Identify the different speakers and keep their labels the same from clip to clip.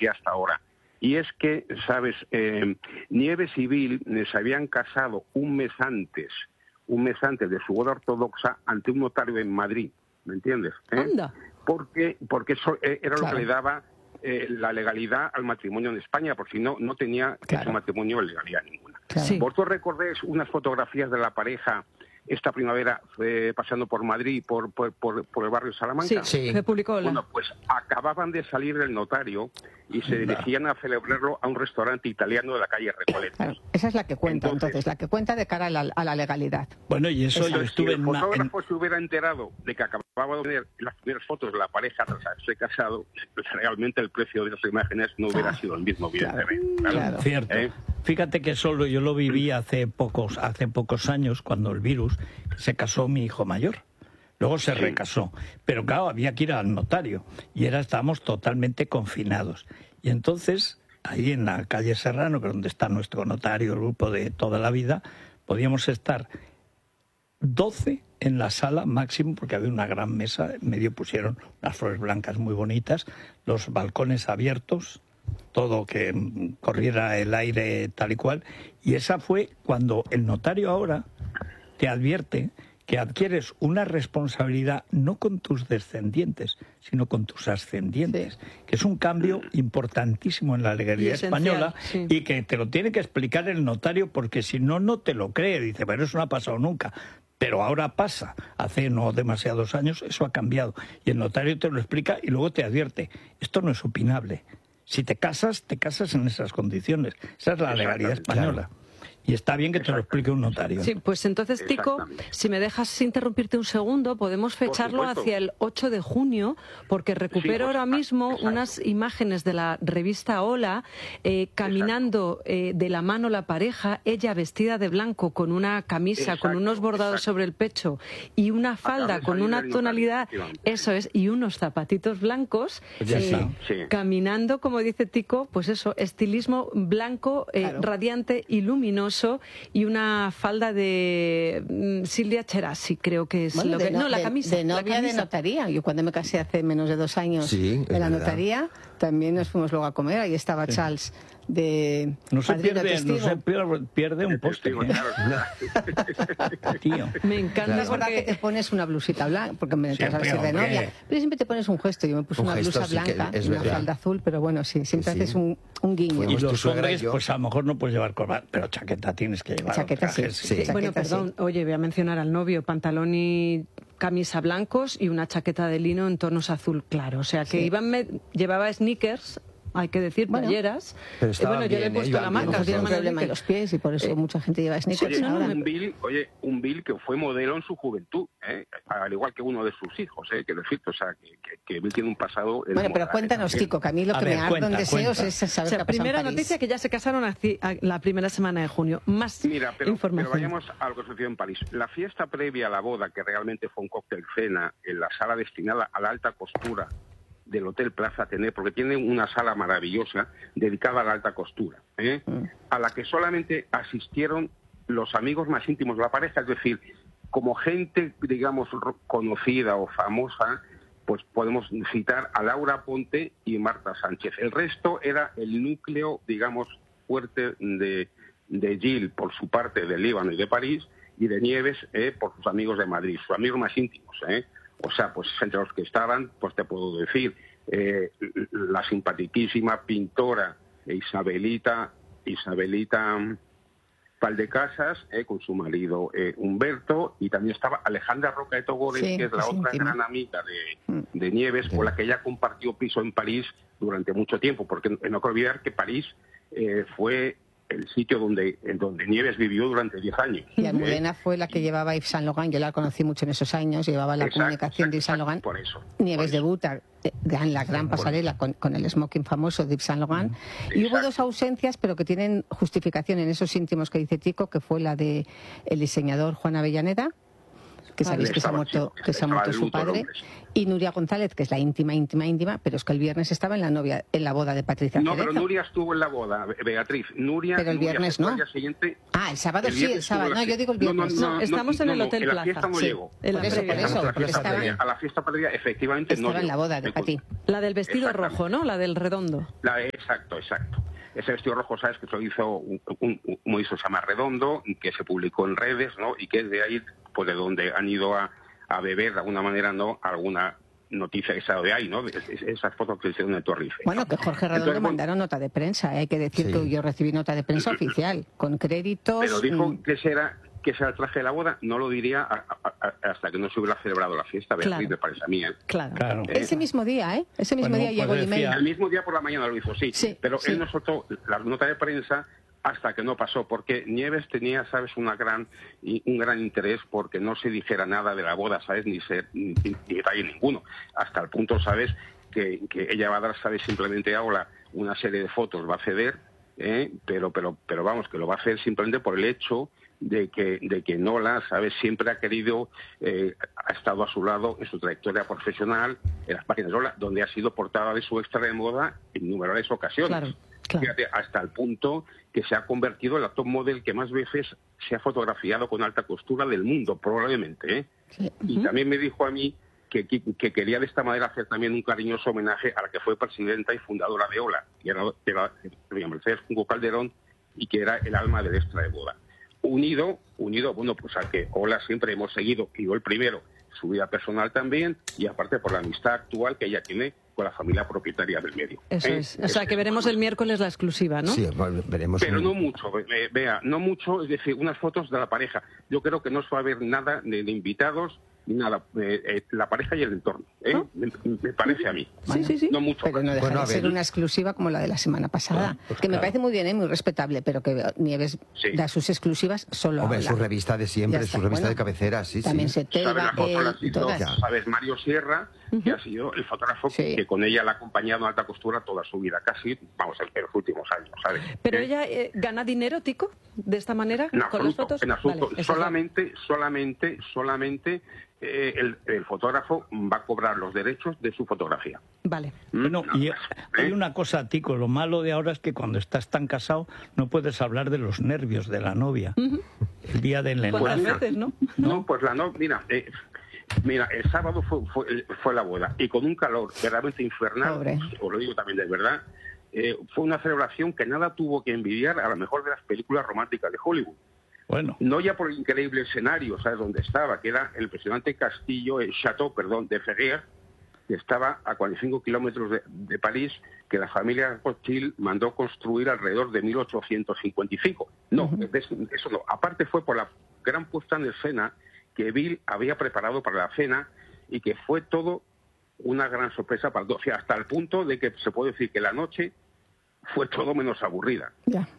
Speaker 1: desconocía hasta ahora. Y es que, ¿sabes? Nieves y Bill se habían casado un mes antes de su boda ortodoxa ante un notario en Madrid, ¿me entiendes?
Speaker 2: Anda.
Speaker 1: Porque eso era lo que le daba la legalidad al matrimonio en España, porque si no, no tenía ese matrimonio legalidad ninguna.
Speaker 2: Sí.
Speaker 1: ¿Vosotros recordáis unas fotografías de la pareja esta primavera paseando por Madrid, por el barrio Salamanca?
Speaker 2: Sí, se publicó.
Speaker 1: Bueno, pues acababan de salir del notario y se dirigían a celebrarlo a un restaurante italiano de la calle Recoletos.
Speaker 3: Claro, esa es la que cuenta, entonces, la que cuenta de cara a la legalidad.
Speaker 4: Bueno, y eso yo estuve
Speaker 1: en... Si el fotógrafo se hubiera enterado de que acababa de ver las primeras fotos de la pareja tras haberse casado, pues realmente el precio de esas imágenes no hubiera sido el mismo, evidentemente.
Speaker 4: Claro. Cierto. Fíjate que solo yo lo viví hace pocos años, cuando el virus, se casó mi hijo mayor. Luego se recasó. Pero claro, había que ir al notario. Y estábamos totalmente confinados. Y entonces, ahí en la calle Serrano, que es donde está nuestro notario, el grupo de toda la vida, podíamos estar 12 en la sala máximo, porque había una gran mesa. En medio pusieron unas flores blancas muy bonitas, los balcones abiertos, todo que corriera el aire tal y cual. Y esa fue cuando el notario ahora te advierte que adquieres una responsabilidad no con tus descendientes, sino con tus ascendientes, que es un cambio importantísimo en la legalidad española y que te lo tiene que explicar el notario, porque si no, no te lo cree. Dice, pero eso no ha pasado nunca. Pero ahora pasa. Hace no demasiados años eso ha cambiado. Y el notario te lo explica y luego te advierte, esto no es opinable. Si te casas en esas condiciones. Esa es la legalidad española. Claro. Y está bien que te lo explique un notario.
Speaker 2: Sí, pues entonces, Tico, si me dejas interrumpirte un segundo, podemos fecharlo hacia el 8 de junio, porque recupero ahora mismo unas imágenes de la revista Hola, caminando de la mano la pareja, ella vestida de blanco con una camisa, con unos bordados sobre el pecho y una falda con una tonalidad, eso es, y unos zapatitos blancos, caminando, como dice Tico, pues eso, estilismo blanco, radiante y luminoso, y una falda de Silvia Cherasi, creo que es lo que... la camisa.
Speaker 3: De novia de notaría. Yo cuando me casé hace menos de 2 años de la notaría, también nos fuimos luego a comer. Ahí estaba Charles de...
Speaker 4: No se pierde un postre.
Speaker 3: Tío. Me encanta. Es verdad que te pones una blusita blanca, porque me casas de novia, pero siempre te pones un gesto. Yo me puse una blusa blanca y una falda azul, pero bueno, siempre haces un guiño.
Speaker 4: Y los hombres, pues a lo mejor no puedes llevar corbata, pero chaqueta tienes que llevar.
Speaker 3: Chaqueta
Speaker 2: sí. Bueno, perdón, oye, voy a mencionar al novio, pantalón y camisa blancos y una chaqueta de lino en tonos azul claro. O sea que llevaba sneakers, hay que decir, playeras.
Speaker 3: Bueno, yo le he puesto la marca, tiene un problema en los pies y por eso mucha gente lleva sneakers.
Speaker 1: Un Bill que fue modelo en su juventud, al igual que uno de sus hijos, que decir, o sea, que Bill tiene un pasado...
Speaker 3: Bueno, pero cuéntanos, Tico, que a mí lo que me arde en deseos es saber qué ha pasado
Speaker 2: primera noticia, que ya se casaron la primera semana de junio. Más información.
Speaker 1: Pero vayamos a lo que sucedió en París. La fiesta previa a la boda, que realmente fue un cóctel cena en la sala destinada a la alta costura del Hotel Plaza Athénée, porque tiene una sala maravillosa dedicada a la alta costura, a la que solamente asistieron los amigos más íntimos de la pareja, es decir, como gente, digamos, conocida o famosa, pues podemos citar a Laura Ponte y Marta Sánchez. El resto era el núcleo, digamos, fuerte de Gil por su parte del Líbano y de París, y de Nieves por sus amigos de Madrid, sus amigos más íntimos, O sea, pues entre los que estaban, pues te puedo decir, la simpaticísima pintora Isabelita Valdecasas, con su marido Humberto, y también estaba Alejandra Roca de Togores, que es la otra gran amiga de Nieves, con la que ella compartió piso en París durante mucho tiempo, porque no hay que olvidar que París fue el sitio donde Nieves vivió durante 10 años.
Speaker 3: Y Almudena fue la que llevaba Yves Saint Laurent, yo la conocí mucho en esos años, llevaba la comunicación de Yves Saint Laurent.
Speaker 1: Por eso.
Speaker 3: Nieves debuta en la gran pasarela con el smoking famoso de Yves Saint Laurent. Y hubo 2 ausencias, pero que tienen justificación en esos íntimos que dice Tico, que fue la de el diseñador Juan Avellaneda, que sabéis que se ha muerto su padre, y Nuria González, que es la íntima, pero es que el viernes estaba en la boda de Patricia Cerezo.
Speaker 1: No, pero Nuria estuvo en la boda, Beatriz.
Speaker 3: Pero el viernes no.
Speaker 1: Siguiente,
Speaker 3: el sábado sí, el sábado. No, yo digo el viernes.
Speaker 2: No, estamos en el Hotel Plaza.
Speaker 1: La fiesta no llegó. A la fiesta previa, efectivamente, no llegó.
Speaker 3: Estaba en la boda de Pati.
Speaker 2: La del vestido rojo, ¿no? La del redondo.
Speaker 1: Exacto. Ese vestido rojo, sabes que se lo hizo un se llama Redondo, que se publicó en redes, ¿no? Y que es de ahí, pues de donde han ido a beber de alguna manera, ¿no? Alguna noticia que salió de ahí, ¿no? Esas fotos que hicieron de Torrife.
Speaker 3: Bueno, que Jorge Redondo mandaron nota de prensa, hay que decir que yo recibí nota de prensa oficial, con créditos.
Speaker 1: Pero dijo que será el traje de la boda, no lo diría hasta que no se hubiera celebrado la fiesta, Beatriz, me parece a mí.
Speaker 2: Claro.
Speaker 3: Ese mismo día, Ese mismo día llegó el email.
Speaker 1: El mismo día por la mañana lo hizo, sí. Pero él no soltó la nota de prensa hasta que no pasó, porque Nieves tenía, ¿sabes?, un gran interés porque no se dijera nada de la boda, ¿sabes?, ni detalle ninguno. Hasta el punto, ¿sabes?, que ella va a dar, ¿sabes?, simplemente ahora una serie de fotos, va a ceder, pero vamos, que lo va a hacer simplemente por el hecho de que Nola, ¿sabes?, siempre ha querido, ha estado a su lado en su trayectoria profesional, en las páginas de Nola, donde ha sido portada de su extra de moda en innumerables ocasiones.
Speaker 2: Claro.
Speaker 1: Fíjate, hasta el punto que se ha convertido en la top model que más veces se ha fotografiado con alta costura del mundo, probablemente.
Speaker 3: Sí.
Speaker 1: Y también me dijo a mí que quería de esta manera hacer también un cariñoso homenaje a la que fue presidenta y fundadora de Ola, que era Mercedes Junco Calderón, y que era el alma del extra de boda. Unido, bueno, pues a que Ola siempre hemos seguido, y yo el primero, su vida personal también, y aparte por la amistad actual que ella tiene con la familia propietaria del medio.
Speaker 2: Eso es. O sea, que veremos el miércoles la exclusiva, ¿no?
Speaker 5: Sí, veremos.
Speaker 1: Pero no mucho, no mucho, es decir, unas fotos de la pareja. Yo creo que no se va a ver nada de invitados, ni nada, la pareja y el entorno, me parece a mí.
Speaker 2: Sí.
Speaker 1: No mucho.
Speaker 3: Pero no deja de ser una exclusiva como la de la semana pasada, que me parece muy bien, muy respetable, pero que Nieves da sus exclusivas solo
Speaker 5: a su revista de siempre, su revista de cabecera,
Speaker 3: también se Telva,
Speaker 1: ¿sabes? Mario Sierra, que ha sido el fotógrafo que con ella la ha acompañado en alta costura toda su vida, casi, vamos, en los últimos años, ¿sabes?
Speaker 2: Pero ella gana dinero, Tico, de esta manera, con las fotos.
Speaker 1: En absoluto, solamente el fotógrafo va a cobrar los derechos de su fotografía.
Speaker 2: Vale.
Speaker 4: Bueno, y hay una cosa, Tico, lo malo de ahora es que cuando estás tan casado no puedes hablar de los nervios de la novia. El día del enlace.
Speaker 2: ¿Cuántas veces, no?
Speaker 1: No, pues la novia, mira, el sábado fue la boda, y con un calor verdaderamente infernal, os lo digo también de verdad, fue una celebración que nada tuvo que envidiar a la mejor de las películas románticas de Hollywood.
Speaker 4: Bueno.
Speaker 1: No ya por el increíble escenario, ¿sabes?, donde estaba, que era el impresionante castillo, el Château, de Ferrières, que estaba a 45 kilómetros de París, que la familia Rothschild mandó construir alrededor de 1855. No, eso no. Aparte fue por la gran puesta en escena que Bill había preparado para la cena, y que fue todo una gran sorpresa para todos. O sea, hasta el punto de que se puede decir que la noche fue todo menos aburrida.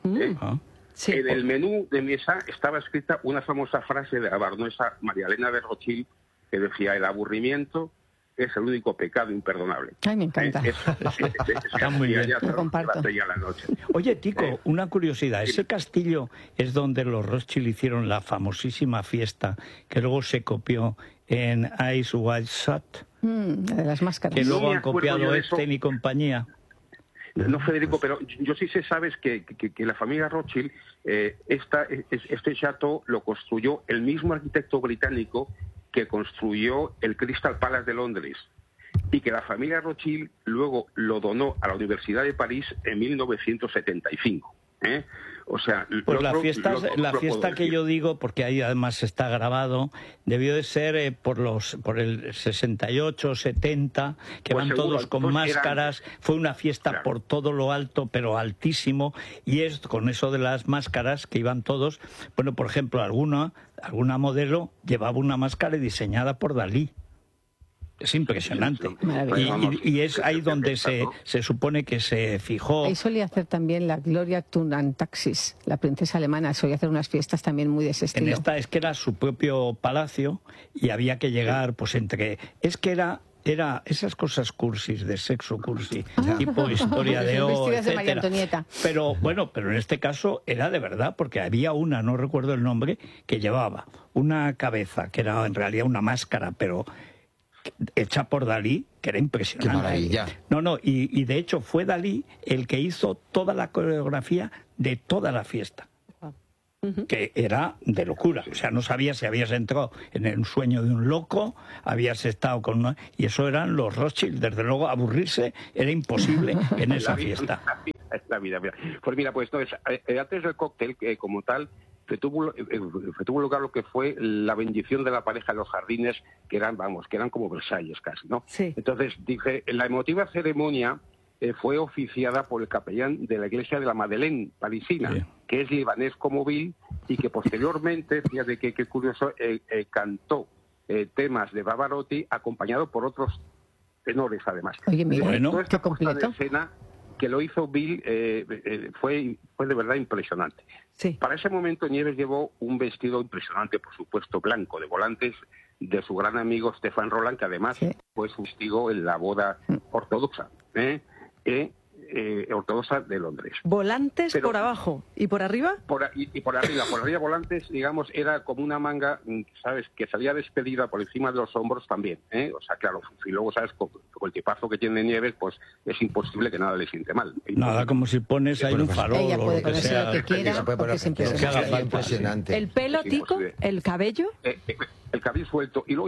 Speaker 2: Sí.
Speaker 1: En el menú de mesa estaba escrita una famosa frase de la baronesa María Elena de Rothschild, que decía: el aburrimiento es el único pecado imperdonable.
Speaker 3: Ay, me encanta.
Speaker 4: Está muy bien.
Speaker 3: Lo comparto.
Speaker 1: La noche.
Speaker 4: Oye, Tico, una curiosidad. ¿Ese castillo es donde los Rothschild hicieron la famosísima fiesta que luego se copió en Eyes Wide Shut?
Speaker 3: La de las máscaras.
Speaker 4: Que luego han copiado Epstein y compañía.
Speaker 1: No, Federico, pero yo sí sé, sabes, que la familia Rothschild, este chateau lo construyó el mismo arquitecto británico que construyó el Crystal Palace de Londres, y que la familia Rothschild luego lo donó a la Universidad de París en 1975. O sea,
Speaker 4: pues la fiesta que yo digo, porque ahí además está grabado, debió de ser por el 68, 70, que pues van todos con máscaras. Fue una fiesta por todo lo alto, pero altísimo, y es con eso de las máscaras que iban todos. Bueno, por ejemplo, alguna modelo llevaba una máscara diseñada por Dalí. Es impresionante. Y es ahí donde se supone que se fijó.
Speaker 3: Ahí solía hacer también la Gloria Tunantaxis, la princesa alemana, solía hacer unas fiestas también muy de ese estilo.
Speaker 4: En esta es que era su propio palacio y había que llegar, pues es que era era esas cosas cursis, de sexo cursi, tipo historia de hoy, etcétera. Pero bueno, pero en este caso era de verdad, porque había una, no recuerdo el nombre, que llevaba una cabeza, que era en realidad una máscara, pero hecha por Dalí, que era impresionante.
Speaker 5: ¡Qué maravilla!
Speaker 4: Y de hecho fue Dalí el que hizo toda la coreografía de toda la fiesta. Que era de locura, o sea, no sabías si habías entrado en el sueño de un loco, habías estado con una... Y eso eran los Rothschild, desde luego aburrirse era imposible en esa fiesta.
Speaker 1: La vida. Pues mira, pues entonces, antes del cóctel, como tal, se tuvo lugar lo que fue la bendición de la pareja en los jardines, que eran como Versalles casi, ¿no?
Speaker 2: Sí.
Speaker 1: Entonces, dije, la emotiva ceremonia fue oficiada por el capellán de la iglesia de la Madeleine parisina, sí, que es libanés como Bill, y que posteriormente, fíjate qué curioso, cantó temas de Pavarotti acompañado por otros tenores además.
Speaker 3: Oye, mira,
Speaker 1: bueno,
Speaker 3: qué completo.
Speaker 1: De escena que lo hizo Bill fue de verdad impresionante.
Speaker 2: Sí.
Speaker 1: Para ese momento Nieves llevó un vestido impresionante, por supuesto, blanco, de volantes, de su gran amigo Stefan Roland, que además fue su testigo en la boda ortodoxa. Ortodoxa de Londres.
Speaker 2: Volantes. Pero por abajo y por arriba.
Speaker 1: Por arriba volantes, digamos, era como una manga, sabes, que salía despedida por encima de los hombros también, o sea, claro, y luego sabes, con el tipazo que tiene Nieves, pues es imposible que nada le siente mal.
Speaker 4: Nada, como si pones ahí un farol o lo que sea.
Speaker 3: Lo que quiera, porque es
Speaker 5: impresionante.
Speaker 2: El pelo, Tico, el cabello.
Speaker 1: El cabello suelto, y luego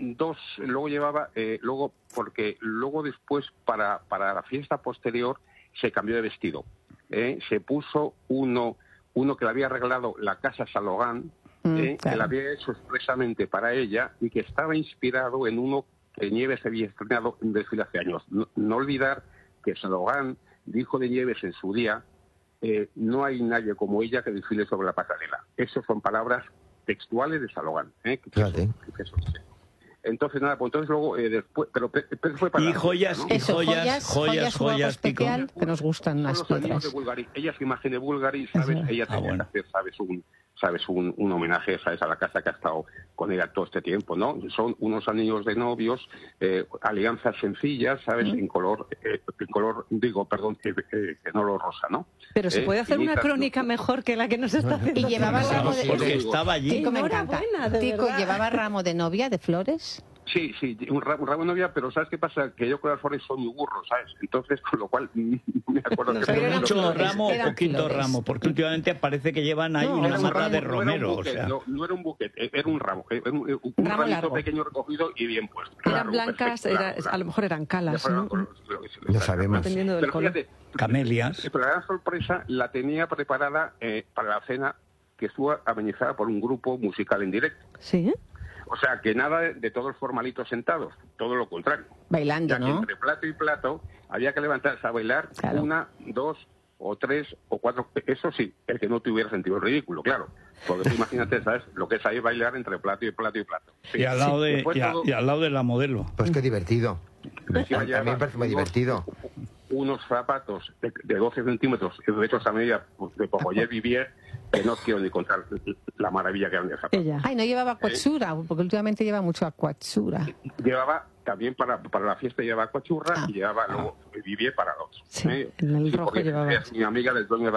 Speaker 1: porque luego después para la fiesta posterior se cambió de vestido, se puso uno que le había regalado la casa Salogán, claro, que la había hecho expresamente para ella y que estaba inspirado en uno que Nieves había estrenado en desfile hace años. No olvidar que Salogán dijo de Nieves en su día, no hay nadie como ella que desfile sobre la pasarela. Esas son palabras textuales de Salogán. Entonces nada, pues entonces luego después, pero fue para
Speaker 4: y joyas, ¿no? joyas
Speaker 3: especial que nos gustan las piedras.
Speaker 1: Ella es imagen de Bulgari, sabes, ella tenía que hacer, sabes, un homenaje, sabes, a la casa que ha estado con ella todo este tiempo, ¿no? Son unos anillos de novios, alianzas sencillas, sabes, en color no lo rosa, ¿no?
Speaker 2: Pero se puede hacer una crónica mejor que la que nos está haciendo.
Speaker 3: Y llevaba ramo de...
Speaker 4: Porque estaba allí.
Speaker 3: Tico, me encanta. Tico, ¿llevaba ramo de novia, de flores?
Speaker 1: Sí, un ramo de novia, pero ¿sabes qué pasa? Que yo con las flores soy muy burro, ¿sabes? Entonces, con lo cual, me acuerdo que...
Speaker 4: Pero mucho ramo o poquito ramo, porque últimamente parece que llevan ahí una marra de romero, o sea...
Speaker 1: No era un buquete, era un ramo, un ramito pequeño recogido y bien puesto.
Speaker 2: Eran blancas, a lo mejor eran calas, ¿no?
Speaker 5: No sabemos.
Speaker 2: Dependiendo del color.
Speaker 4: Camelias.
Speaker 1: Pero la gran sorpresa la tenía preparada para la cena que estuvo amenizada por un grupo musical en directo.
Speaker 2: ¿Sí?
Speaker 1: O sea, que nada de todos formalitos sentados, todo lo contrario.
Speaker 3: Bailando,
Speaker 1: ya que entre plato y plato había que levantarse a bailar, claro, 1, 2 o 3 o 4, eso sí, el que no te hubiera sentido el ridículo, claro. Porque tú imagínate, ¿sabes? Lo que es ahí bailar entre plato y plato y plato. Sí.
Speaker 4: Y al lado de la modelo.
Speaker 5: Pues qué divertido. A mí me parece muy divertido.
Speaker 1: Unos zapatos de 12 centímetros, hechos a medida de Pogoyer Vivier, que no quiero ni contar la maravilla que eran de zapatos.
Speaker 3: Ay, no llevaba acuachura, porque últimamente lleva mucho acuachura.
Speaker 1: Llevaba también para la fiesta, llevaba acuachurra y llevaba luego Vivier para los.
Speaker 2: Sí, el rojo llevaba.
Speaker 1: Es mi amiga del dueño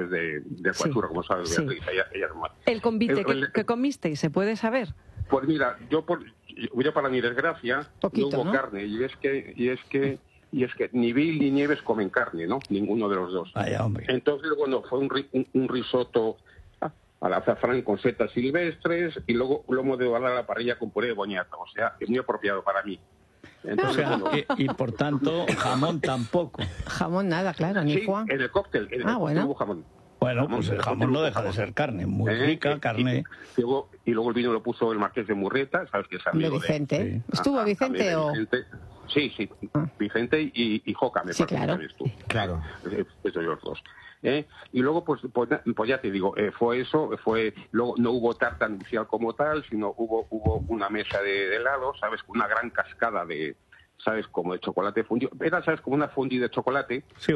Speaker 1: de acuachurra, como sabes, Beatriz. Ella es más.
Speaker 2: ¿El convite que comisteis, se puede saber?
Speaker 1: Pues mira, yo para mi desgracia
Speaker 3: poquito,
Speaker 1: no hubo carne, y es que ni Bill ni Nieves comen carne, ¿no? Ninguno de los dos.
Speaker 4: Vaya, hombre.
Speaker 1: Entonces, bueno, fue un risotto al azafrán con setas silvestres y luego lomo de bala a la parrilla con puré de boñato. O sea, es muy apropiado para mí. Entonces,
Speaker 4: y por tanto, jamón tampoco.
Speaker 3: Jamón nada, claro, ni Juan.
Speaker 1: En el cóctel.
Speaker 3: Bueno.
Speaker 1: Hubo jamón.
Speaker 4: Bueno, pues el jamón no deja de ser carne, muy rica carne.
Speaker 1: Y luego el vino lo puso el Marqués de Murrieta, ¿sabes? Que es amigo
Speaker 3: de Vicente.
Speaker 4: Sí.
Speaker 3: ¿Estuvo Vicente o...?
Speaker 1: Sí. Vicente y Joca, me parece.
Speaker 3: Claro.
Speaker 1: Que estuvo.
Speaker 5: Claro.
Speaker 1: Esos los dos. Y luego, pues ya te digo, fue eso, luego no hubo tarta nupcial como tal, sino hubo una mesa de helado, ¿sabes? Una gran cascada de... ¿sabes? Como de chocolate fundido. Era, ¿sabes? Como una fondue de chocolate.
Speaker 4: Sí,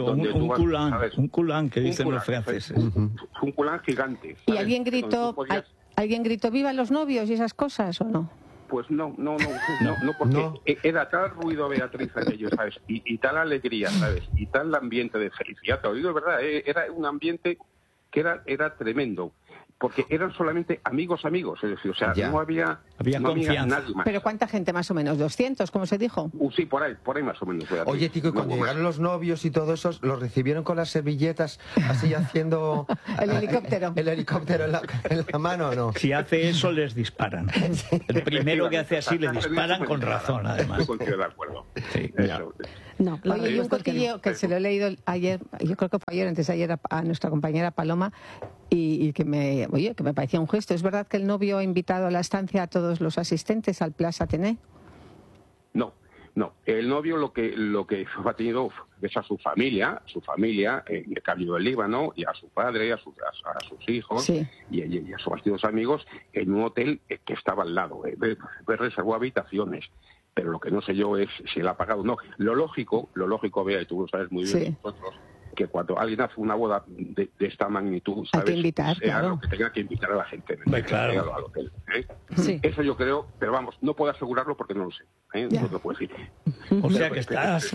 Speaker 4: un culán que dicen los franceses.
Speaker 1: Un culán gigante.
Speaker 3: ¿sabes? ¿Y alguien gritó, ¿vivan los novios y esas cosas o no?
Speaker 1: Pues no, porque era tal ruido, Beatriz, aquello, ¿sabes? Y tal alegría, ¿sabes? Y tal ambiente de felicidad, te lo digo de verdad, era un ambiente que era tremendo. Porque eran solamente amigos, es decir, o sea, no había nadie más.
Speaker 3: ¿Pero cuánta gente más o menos? ¿200, como se dijo?
Speaker 1: Sí, por ahí más o menos.
Speaker 5: Oye, Tico, y cuando llegaron los novios y todo eso, ¿los recibieron con las servilletas así haciendo...
Speaker 3: el helicóptero?
Speaker 5: ¿El helicóptero en la mano o no?
Speaker 4: Si hace eso, les disparan. El primero que hace así le disparan con razón, además.
Speaker 1: Estoy contigo de acuerdo.
Speaker 4: Sí,
Speaker 3: no, oye, y un cotilleo que se lo he leído ayer, yo creo que fue ayer, antes de ayer, a nuestra compañera Paloma, y que me parecía un gesto. ¿Es verdad que el novio ha invitado a la estancia a todos los asistentes al Plaza Athénée?
Speaker 1: No. El novio lo que ha tenido es a su familia, que ha vivido en Líbano, y a su padre, a sus hijos,
Speaker 3: sí,
Speaker 1: y a sus bastidos amigos, en un hotel que estaba al lado. Reservó habitaciones. Pero lo que no sé yo es si él ha pagado o no. Lo lógico, Bea, y tú lo sabes muy bien, nosotros, que cuando alguien hace una boda de esta magnitud, ¿sabes?
Speaker 3: Hay que invitar, claro.
Speaker 1: Lo que tenga que invitar a la gente
Speaker 4: claro.
Speaker 1: al hotel.
Speaker 3: Sí.
Speaker 1: Eso yo creo, pero vamos, no puedo asegurarlo porque no lo sé. No lo puedo decir.
Speaker 4: O sea que estás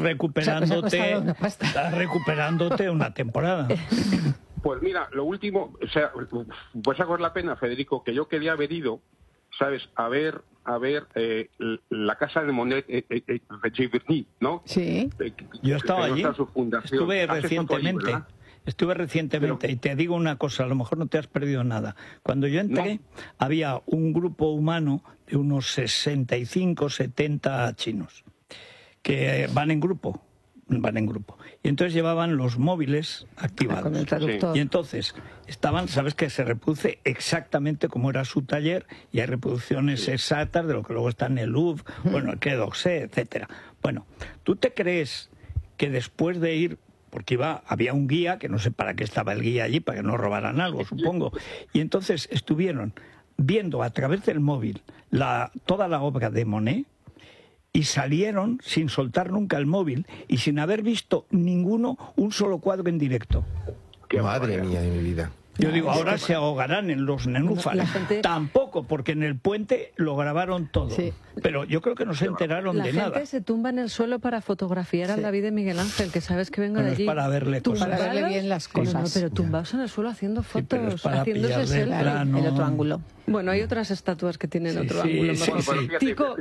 Speaker 4: recuperándote una temporada.
Speaker 1: Pues mira, lo último, o sea, pues hago la pena, Federico, que yo quería haber ido, ¿sabes? A ver la casa de Monet Giverny, ¿no?
Speaker 3: Sí.
Speaker 4: Yo estaba allí, estuve recientemente,
Speaker 1: Pero,
Speaker 4: y te digo una cosa, a lo mejor no te has perdido nada. Cuando yo entré, había un grupo humano de unos 65, 70 chinos, que van en grupo. Y entonces llevaban los móviles activados.
Speaker 3: Con el traductor.
Speaker 4: Y entonces sabes que se reproduce exactamente como era su taller, y hay reproducciones exactas de lo que luego está en el Louvre, bueno, el Quai d'Orsay, etcétera. Bueno, ¿tú te crees que después de ir, porque había un guía, que no sé para qué estaba el guía allí, para que no robaran algo, supongo, y entonces estuvieron viendo a través del móvil toda la obra de Monet, y salieron sin soltar nunca el móvil y sin haber visto un solo cuadro en directo?
Speaker 5: Madre mía de mi vida.
Speaker 4: Yo digo, ahora se ahogarán en los nenúfares. Tampoco, porque en el puente lo grabaron todo. Sí. Pero yo creo que no se enteraron de nada.
Speaker 2: La gente se tumba en el suelo para fotografiar al David de Miguel Ángel, que sabes que vengo de allí.
Speaker 4: Es para verle cosas.
Speaker 3: Para verle bien las cosas.
Speaker 2: No, pero tumbados en el suelo haciendo fotos,
Speaker 4: haciéndose
Speaker 2: selfie.
Speaker 3: El otro ángulo.
Speaker 2: Bueno, hay otras estatuas que tienen otro ángulo.
Speaker 1: Tico,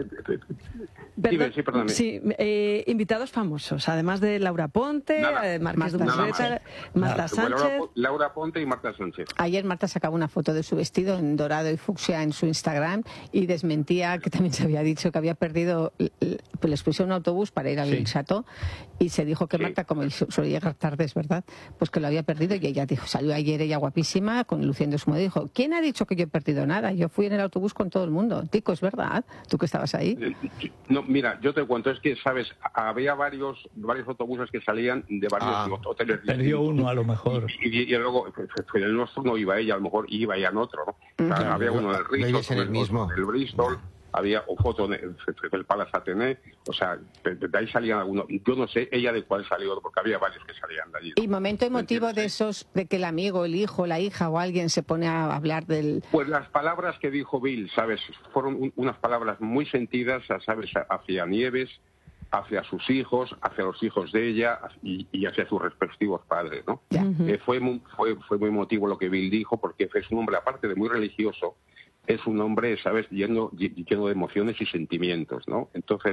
Speaker 2: invitados famosos, además de Laura Ponte, Marqués de Urzeta, Marta Sánchez.
Speaker 1: Laura Ponte y Marta Sánchez.
Speaker 3: Ayer Marta sacaba una foto de su vestido en dorado y fucsia en su Instagram y desmentía que también se había dicho que había perdido, pues les puso un autobús para ir al Chateau, y se dijo que Marta, como suele llegar tarde, es verdad, pues que lo había perdido, y ella dijo, salió ayer ella guapísima, luciendo su moda, y dijo, ¿quién ha dicho que yo he perdido nada? Yo fui en el autobús con todo el mundo. Tico, ¿es verdad? ¿Tú que estabas ahí?
Speaker 1: No, mira, yo te cuento, es que, ¿sabes? Había varios autobuses que salían de varios hoteles.
Speaker 4: Perdió uno, a lo mejor.
Speaker 1: Y luego, en el nuestro no iba ella, a lo mejor iba ella en otro, ¿no? O sea, había uno del Bristol, del Bristol, había foto del Palace Athénée, o sea, de ahí salían algunos. Yo no sé ella de cuál salió, porque había varios que salían de allí, ¿no?
Speaker 3: ¿Y momento emotivo de esos, de que el amigo, el hijo, la hija o alguien se pone a hablar del...?
Speaker 1: Pues las palabras que dijo Bill, ¿sabes? Fueron unas palabras muy sentidas, ¿sabes? Hacia Nieves, hacia sus hijos, hacia los hijos de ella y hacia sus respectivos padres, ¿no? Fue muy emotivo lo que Bill dijo, porque es un hombre, aparte de muy religioso, es un hombre, ¿sabes?, lleno de emociones y sentimientos, ¿no? Entonces,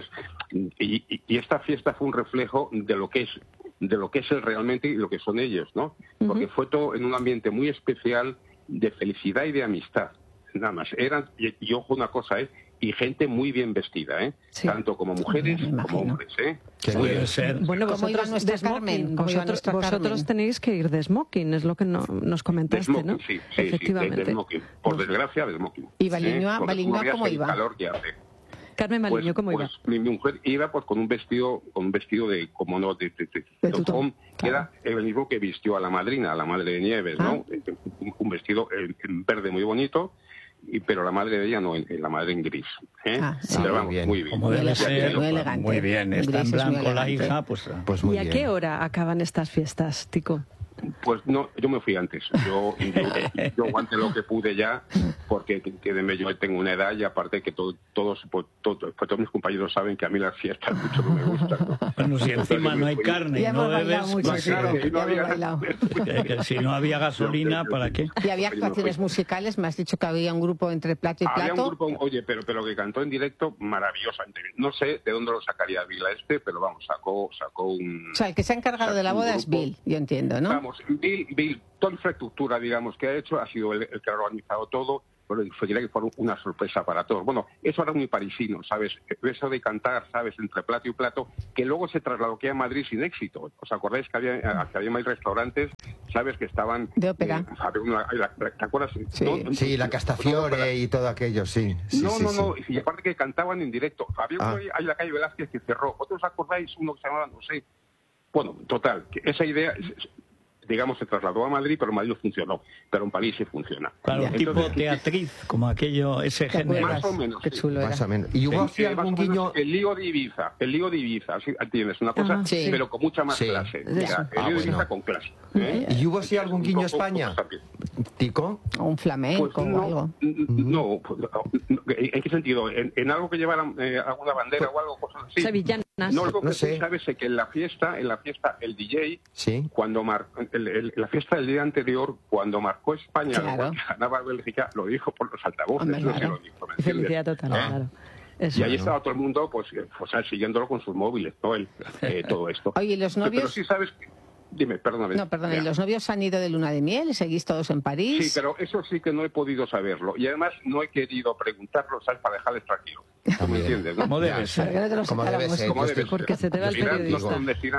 Speaker 1: y esta fiesta fue un reflejo de lo que es él realmente y lo que son ellos, ¿no? Porque fue todo en un ambiente muy especial de felicidad y de amistad, nada más. Y ojo una cosa, y gente muy bien vestida,
Speaker 3: sí,
Speaker 1: tanto como mujeres como hombres,
Speaker 4: Puede ser.
Speaker 2: Bueno, vosotros de smoking, vosotros tenéis que ir de smoking, es lo que nos comentaste,
Speaker 1: smoking,
Speaker 2: ¿no?
Speaker 1: Sí,
Speaker 2: efectivamente.
Speaker 1: de smoking. Por desgracia, de smoking.
Speaker 3: ¿Y Baliñoa cómo iba?
Speaker 1: Calor que hace.
Speaker 2: Carmen Baliño, ¿cómo iba?
Speaker 1: Mi mujer iba pues con un vestido de como no de tutón, que era el mismo que vistió a la madrina, a la madre de Nieves, ¿no? Un vestido en verde muy bonito. Pero la madre de ella no, la madre en gris.
Speaker 3: Sí.
Speaker 1: Pero vamos, muy bien.
Speaker 4: Como debe ser,
Speaker 3: muy elegante.
Speaker 4: Muy bien, está en blanco la hija, pues
Speaker 5: muy
Speaker 2: bien. ¿Y a qué hora acaban estas fiestas, Tico?
Speaker 1: Pues no, yo me fui antes. Yo aguanté lo que pude ya, porque yo tengo una edad y aparte que todos mis compañeros saben que a mí las fiestas mucho no me gustan, ¿no?
Speaker 4: Bueno, si encima no hay carne y no bebes, si no había gasolina, ¿para qué?
Speaker 3: ¿Y había actuaciones musicales? Me has dicho que había un grupo entre plato y plato.
Speaker 1: Había un grupo, oye, pero que cantó en directo maravillosamente. No sé de dónde lo sacaría Bill pero vamos, sacó un...
Speaker 3: O sea, el que se ha encargado de la boda es Bill, yo entiendo, ¿no?
Speaker 1: Vamos, Bill, toda la infraestructura, digamos, que ha hecho, ha sido el que ha organizado todo, pero fue una sorpresa para todos. Bueno, eso era muy parisino, ¿sabes? Eso de cantar, ¿sabes?, entre plato y plato, que luego se trasladó aquí a Madrid sin éxito. ¿Os acordáis que había más restaurantes, ¿sabes?, que estaban...
Speaker 3: De ópera.
Speaker 1: ¿Te acuerdas?
Speaker 5: Sí,
Speaker 1: ¿no?
Speaker 5: sí, la Castafiore y todo aquello, sí.
Speaker 1: No, y aparte que cantaban en directo. Había uno ahí en la calle Velázquez que cerró. ¿Otros acordáis? Uno que se llamaba, no sé... Bueno, total, que esa idea... digamos, se trasladó a Madrid, pero en Madrid no funcionó. Pero en París sí funciona.
Speaker 4: Claro, entonces, tipo teatriz, como aquello, ese género.
Speaker 1: Más o menos.
Speaker 3: Qué chulo
Speaker 5: más o menos. ¿Y hubo así algún guiño?
Speaker 1: El lío de Ibiza, ¿sí? ¿Entiendes? Una cosa, pero con mucha más clase. Mira, el lío de Ibiza con clase.
Speaker 5: ¿Y hubo así algún guiño a España? ¿Tico?
Speaker 3: ¿O un flamenco
Speaker 1: pues
Speaker 3: o algo?
Speaker 1: No, ¿en qué sentido? ¿En algo que llevaran alguna bandera o algo? Cosas así.
Speaker 2: Sevillanas.
Speaker 1: No, lo que
Speaker 5: sé.
Speaker 1: tú sabes es que en la fiesta, el DJ,
Speaker 5: ¿sí?
Speaker 1: Cuando la fiesta del día anterior, cuando marcó España,
Speaker 3: claro,
Speaker 1: ganaba Bélgica, lo dijo por los altavoces.
Speaker 3: Hombre, claro.
Speaker 1: Lo dijo,
Speaker 2: Felicidad total, claro. Eso.
Speaker 1: Y ahí estaba todo el mundo, pues, o sea, siguiéndolo con sus móviles, ¿no? Todo esto.
Speaker 3: Oye, ¿los novios?
Speaker 1: Pero sí sabes que... Dime, perdóname.
Speaker 3: No, perdón, ¿y los novios han ido de luna de miel? ¿Seguís todos en París?
Speaker 1: Sí, pero eso sí que no he podido saberlo. Y además no he querido preguntarlo, ¿sabes?, para dejarles tranquilo. ¿Tú me entiendes, no?
Speaker 4: Como debe ser.
Speaker 5: Como debe ser.
Speaker 2: Porque se te va el periodista.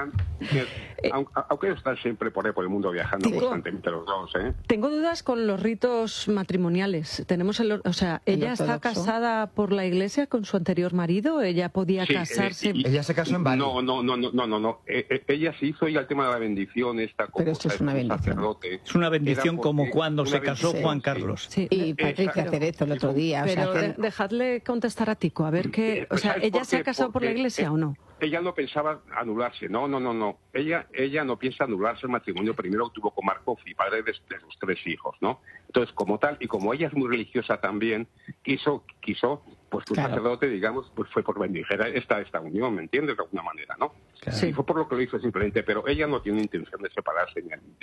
Speaker 1: Aunque ellos están siempre por el mundo viajando constantemente los dos, ¿eh?
Speaker 2: Tengo dudas con los ritos matrimoniales. ¿Ella está casada por la iglesia con su anterior marido? ¿Ella podía casarse?
Speaker 5: Ella se casó en Bali.
Speaker 1: No. Ella se hizo ya el tema de la bendición esta.
Speaker 3: Pero esto es una bendición.
Speaker 1: Sacerdote.
Speaker 4: Es una bendición como cuando se casó Juan Carlos.
Speaker 2: Sí.
Speaker 3: Y Patricia Cerezo el otro día.
Speaker 2: Pero dejadle contestar a Tico, a ver qué... O sea, ¿ella se ha casado por la iglesia o no?
Speaker 1: Ella no pensaba anularse, no. Ella no piensa anularse el matrimonio primero que tuvo con Marcofi, padre de sus 3 hijos, ¿no? Entonces, como tal, y como ella es muy religiosa también, quiso pues un sacerdote, digamos, pues fue por bendicer esta unión, ¿me entiendes? De alguna manera, ¿no?
Speaker 4: Claro.
Speaker 1: Sí, fue por lo que lo hizo simplemente, pero ella no tiene intención de separarse,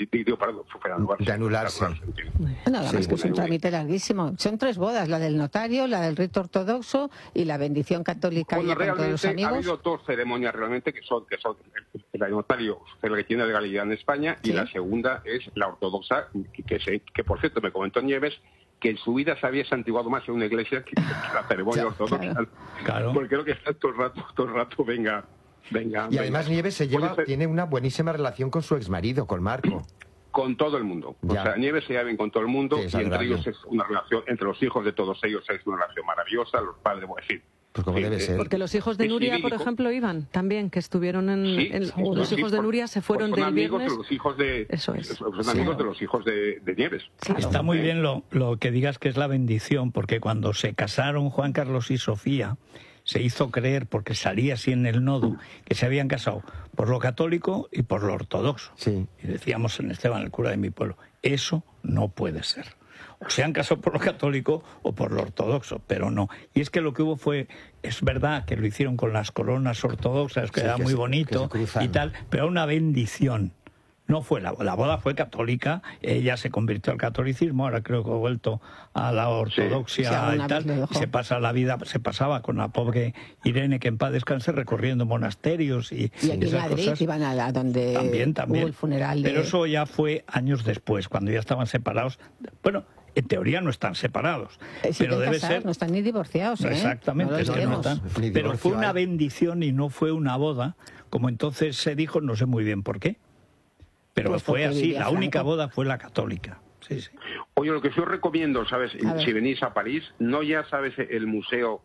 Speaker 5: de anularse.
Speaker 3: Nada más que es un trámite larguísimo. Son 3 bodas, la del notario, la del rito ortodoxo y la bendición católica con todos los amigos.
Speaker 1: Ha habido 2 ceremonias realmente que son el notario, el que tiene legalidad en España, y la segunda es la ortodoxa, que por cierto me comentó Nieves que en su vida se había santiguado más en una iglesia que la ceremonia ortodoxa.
Speaker 4: Claro.
Speaker 1: Porque creo que está todo el rato, venga.
Speaker 5: Y además Nieves tiene una buenísima relación con su exmarido, con Marco.
Speaker 1: Con todo el mundo. O sea, Nieves se lleva bien con todo el mundo, y entre ellos es una relación, entre los hijos de todos ellos es una relación maravillosa, los padres, voy a decir.
Speaker 5: Pues como debe ser.
Speaker 2: Porque los hijos de Nuria, por ejemplo, iban también, que estuvieron los hijos de Nuria se fueron del viernes.
Speaker 1: Son amigos de los hijos de Nieves.
Speaker 2: Claro.
Speaker 4: Está muy bien lo que digas que es la bendición, porque cuando se casaron Juan Carlos y Sofía, se hizo creer, porque salía así en el nodo, que se habían casado por lo católico y por lo ortodoxo.
Speaker 5: Sí.
Speaker 4: Y decíamos en Esteban, el cura de mi pueblo, eso no puede ser. O se han casado por lo católico o por lo ortodoxo, pero no. Y es que lo que hubo es verdad que lo hicieron con las coronas ortodoxas, que era muy bonito y tal, pero una bendición. No fue la boda fue católica, ella se convirtió al catolicismo, ahora creo que ha vuelto a la ortodoxia y tal, y se pasaba con la pobre Irene, que en paz descanse, recorriendo monasterios y
Speaker 3: aquí en Madrid
Speaker 4: cosas.
Speaker 3: Iban a donde
Speaker 4: también.
Speaker 3: hubo el funeral
Speaker 4: Pero eso ya fue años después, cuando ya estaban separados. Bueno, en teoría no están separados, pero debe ser...
Speaker 3: No están ni divorciados, ¿eh?
Speaker 4: Exactamente, es que no están. Pero fue una bendición y no fue una boda, como entonces se dijo, no sé muy bien por qué. Pero pues fue así, la única boda fue la católica. Sí.
Speaker 1: Oye, lo que yo recomiendo, ¿sabes? Si venís a París, no ya sabes el museo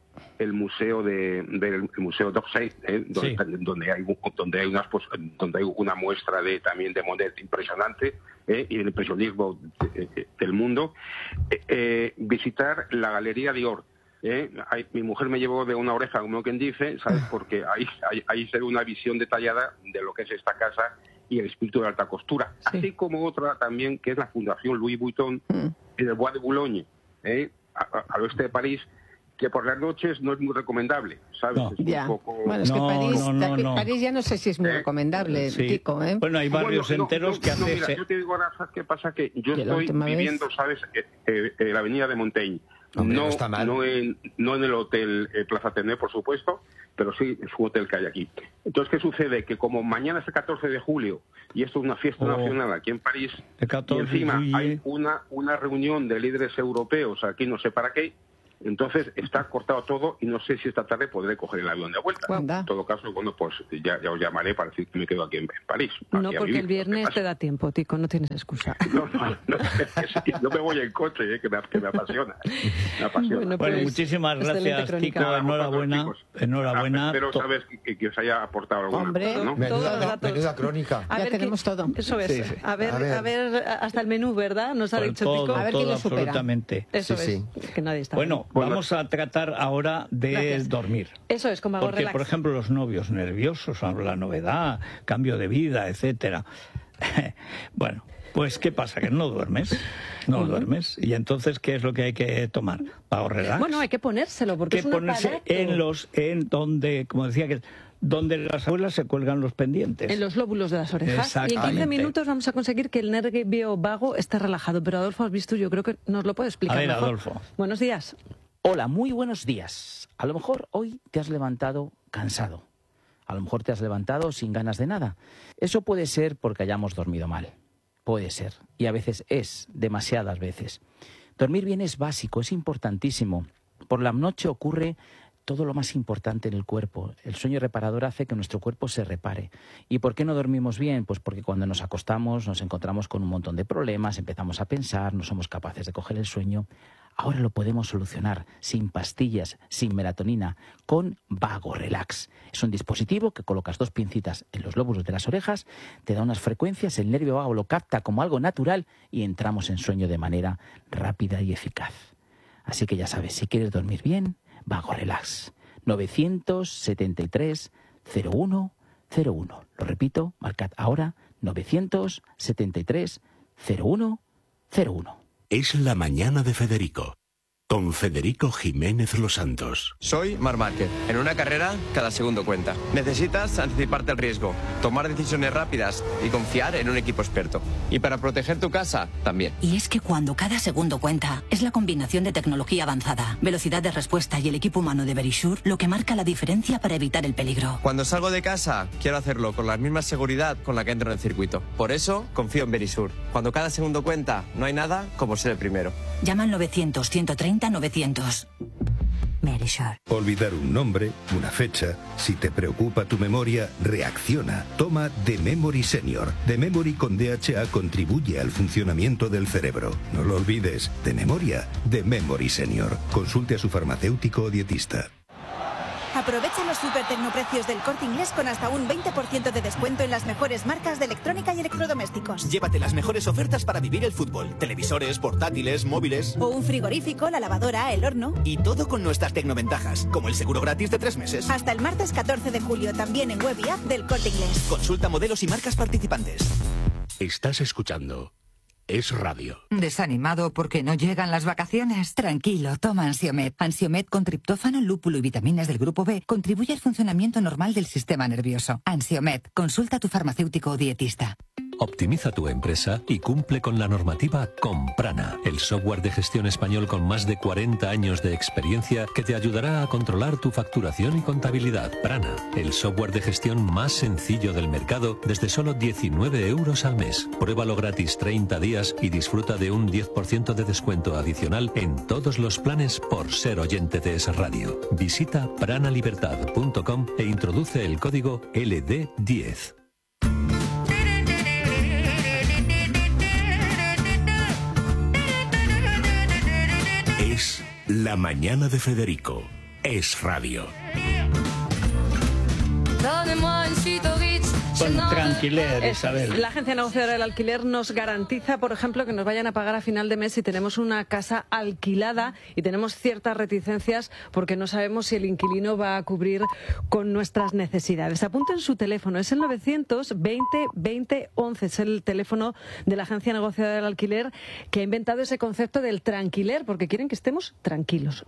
Speaker 1: d'Orsay, donde hay una muestra también de Monet impresionante, y el impresionismo del mundo. Visitar la Galería Dior. Mi mujer me llevó de una oreja, como quien dice, ¿sabes? Porque ahí se ve una visión detallada de lo que es esta casa y el espíritu de alta costura, así como otra también que es la Fundación Louis Vuitton en el Bois de Boulogne. al oeste de París, que por las noches no es muy recomendable, ¿sabes?
Speaker 4: No.
Speaker 1: Es un poco...
Speaker 3: Bueno, es que París ya no sé si es muy recomendable,
Speaker 4: sí.
Speaker 3: Kiko, ¿eh?
Speaker 4: Bueno, hay barrios enteros que hacen...
Speaker 1: Mira, yo te digo ahora, ¿sabes qué pasa? Que yo estoy viviendo, ¿sabes?, en la avenida de Montaigne.
Speaker 5: Hombre,
Speaker 1: no,
Speaker 5: no está mal.
Speaker 1: no en el hotel Plaza Athénée, por supuesto, pero sí es un hotel que hay aquí. Entonces, ¿qué sucede? Que como mañana es el 14 de julio y esto es una fiesta nacional aquí en París, y encima hay una reunión de líderes europeos aquí no sé para qué, entonces está cortado todo y no sé si esta tarde podré coger el avión de vuelta.
Speaker 3: Anda.
Speaker 1: En todo caso, bueno, pues ya os llamaré para decir que me quedo aquí en París.
Speaker 2: No, porque el viernes te da tiempo, Tico, no tienes excusa.
Speaker 1: No, yo me voy en coche, que me apasiona. Me apasiona.
Speaker 4: Bueno, muchísimas gracias, Tico, enhorabuena.
Speaker 1: Espero saber que os haya aportado alguna cosa, ¿no?
Speaker 5: Menuda crónica.
Speaker 2: A ver,
Speaker 3: tenemos todo.
Speaker 2: Eso es.
Speaker 4: Sí.
Speaker 2: A ver, hasta el menú, ¿verdad? Nos ha dicho
Speaker 4: todo,
Speaker 2: Tico.
Speaker 3: A ver quién lo supera.
Speaker 4: Absolutamente.
Speaker 2: Eso
Speaker 5: Sí,
Speaker 2: es, que nadie está.
Speaker 4: Bueno, vamos a tratar ahora de dormir.
Speaker 2: Eso es, como hago
Speaker 4: Porque,
Speaker 2: relax.
Speaker 4: por ejemplo, los novios nerviosos, la novedad, cambio de vida, etcétera. Bueno, pues ¿qué pasa? Que no duermes. No duermes. Y entonces, ¿qué es lo que hay que tomar? Pago relax.
Speaker 2: Bueno, hay que ponérselo, porque es un
Speaker 4: ponerse
Speaker 2: aparato.
Speaker 4: en donde, como decía, que donde las abuelas se cuelgan los pendientes.
Speaker 2: En los lóbulos de las orejas. Y en 15 minutos vamos a conseguir que el nervio vago esté relajado. Pero Adolfo, has visto, yo creo que nos lo puede explicar
Speaker 4: A ver,
Speaker 2: mejor.
Speaker 4: Adolfo.
Speaker 2: Buenos días.
Speaker 6: Hola, muy buenos días. A lo mejor hoy te has levantado cansado. A lo mejor te has levantado sin ganas de nada. Eso puede ser porque hayamos dormido mal. Puede ser. Y a veces es, demasiadas veces. Dormir bien es básico, es importantísimo. Por la noche ocurre todo lo más importante en el cuerpo. El sueño reparador hace que nuestro cuerpo se repare. ¿Y por qué no dormimos bien? Pues porque cuando nos acostamos nos encontramos con un montón de problemas, empezamos a pensar, no somos capaces de coger el sueño. Ahora lo podemos solucionar sin pastillas, sin melatonina, con Vago Relax. Es un dispositivo que colocas 2 pincitas en los lóbulos de las orejas, te da unas frecuencias, el nervio vago lo capta como algo natural y entramos en sueño de manera rápida y eficaz. Así que ya sabes, si quieres dormir bien, Vago Relax. 973 0101. Lo repito, marcad ahora 973 0101.
Speaker 7: Es la mañana de Federico, con Federico Jiménez Los Santos.
Speaker 8: Soy Marc Márquez. En una carrera, cada segundo cuenta. Necesitas anticiparte al riesgo, tomar decisiones rápidas y confiar en un equipo experto. Y para proteger tu casa, también.
Speaker 9: Y es que cuando cada segundo cuenta, es la combinación de tecnología avanzada, velocidad de respuesta y el equipo humano de Verisure lo que marca la diferencia para evitar el peligro.
Speaker 8: Cuando salgo de casa, quiero hacerlo con la misma seguridad con la que entro en el circuito. Por eso, confío en Verisure. Cuando cada segundo cuenta, no hay nada como ser el primero.
Speaker 9: Llama al 900-130-900. Verisure.
Speaker 10: Olvidar un nombre, una fecha. Si te preocupa tu memoria, reacciona. Toma The Memory Senior. The Memory con DHA contribuye al funcionamiento del cerebro. No lo olvides. De memoria, The Memory Senior. Consulte a su farmacéutico o dietista.
Speaker 11: Aprovecha los super tecnoprecios del Corte Inglés con hasta un 20% de descuento en las mejores marcas de electrónica y electrodomésticos.
Speaker 12: Llévate las mejores ofertas para vivir el fútbol. Televisores, portátiles, móviles.
Speaker 11: O un frigorífico, la lavadora, el horno.
Speaker 12: Y todo con nuestras tecnoventajas, como el seguro gratis de 3 meses.
Speaker 11: Hasta el martes 14 de julio, también en web y app del Corte Inglés.
Speaker 12: Consulta modelos y marcas participantes.
Speaker 7: Estás escuchando Es Radio.
Speaker 13: ¿Desanimado porque no llegan las vacaciones? Tranquilo, toma Ansiomed. Ansiomed con triptófano, lúpulo y vitaminas del grupo B contribuye al funcionamiento normal del sistema nervioso. Ansiomed, consulta a tu farmacéutico o dietista.
Speaker 14: Optimiza tu empresa y cumple con la normativa con Prana, el software de gestión español con más de 40 años de experiencia que te ayudará a controlar tu facturación y contabilidad. Prana, el software de gestión más sencillo del mercado desde solo 19 euros al mes. Pruébalo gratis 30 días y disfruta de un 10% de descuento adicional en todos los planes por ser oyente de Es Radio. Visita pranalibertad.com e introduce el código LD10.
Speaker 7: Es la mañana de Federico. Es Radio.
Speaker 15: Donnez-moi une suite au Ritz,
Speaker 4: Bueno, tranquiler, Isabel.
Speaker 2: La agencia negociadora del alquiler nos garantiza, por ejemplo, que nos vayan a pagar a final de mes si tenemos una casa alquilada y tenemos ciertas reticencias porque no sabemos si el inquilino va a cubrir con nuestras necesidades. Apunten su teléfono, es el 920-20-11, es el teléfono de la agencia negociadora del alquiler que ha inventado ese concepto del tranquiler, porque quieren que estemos tranquilos.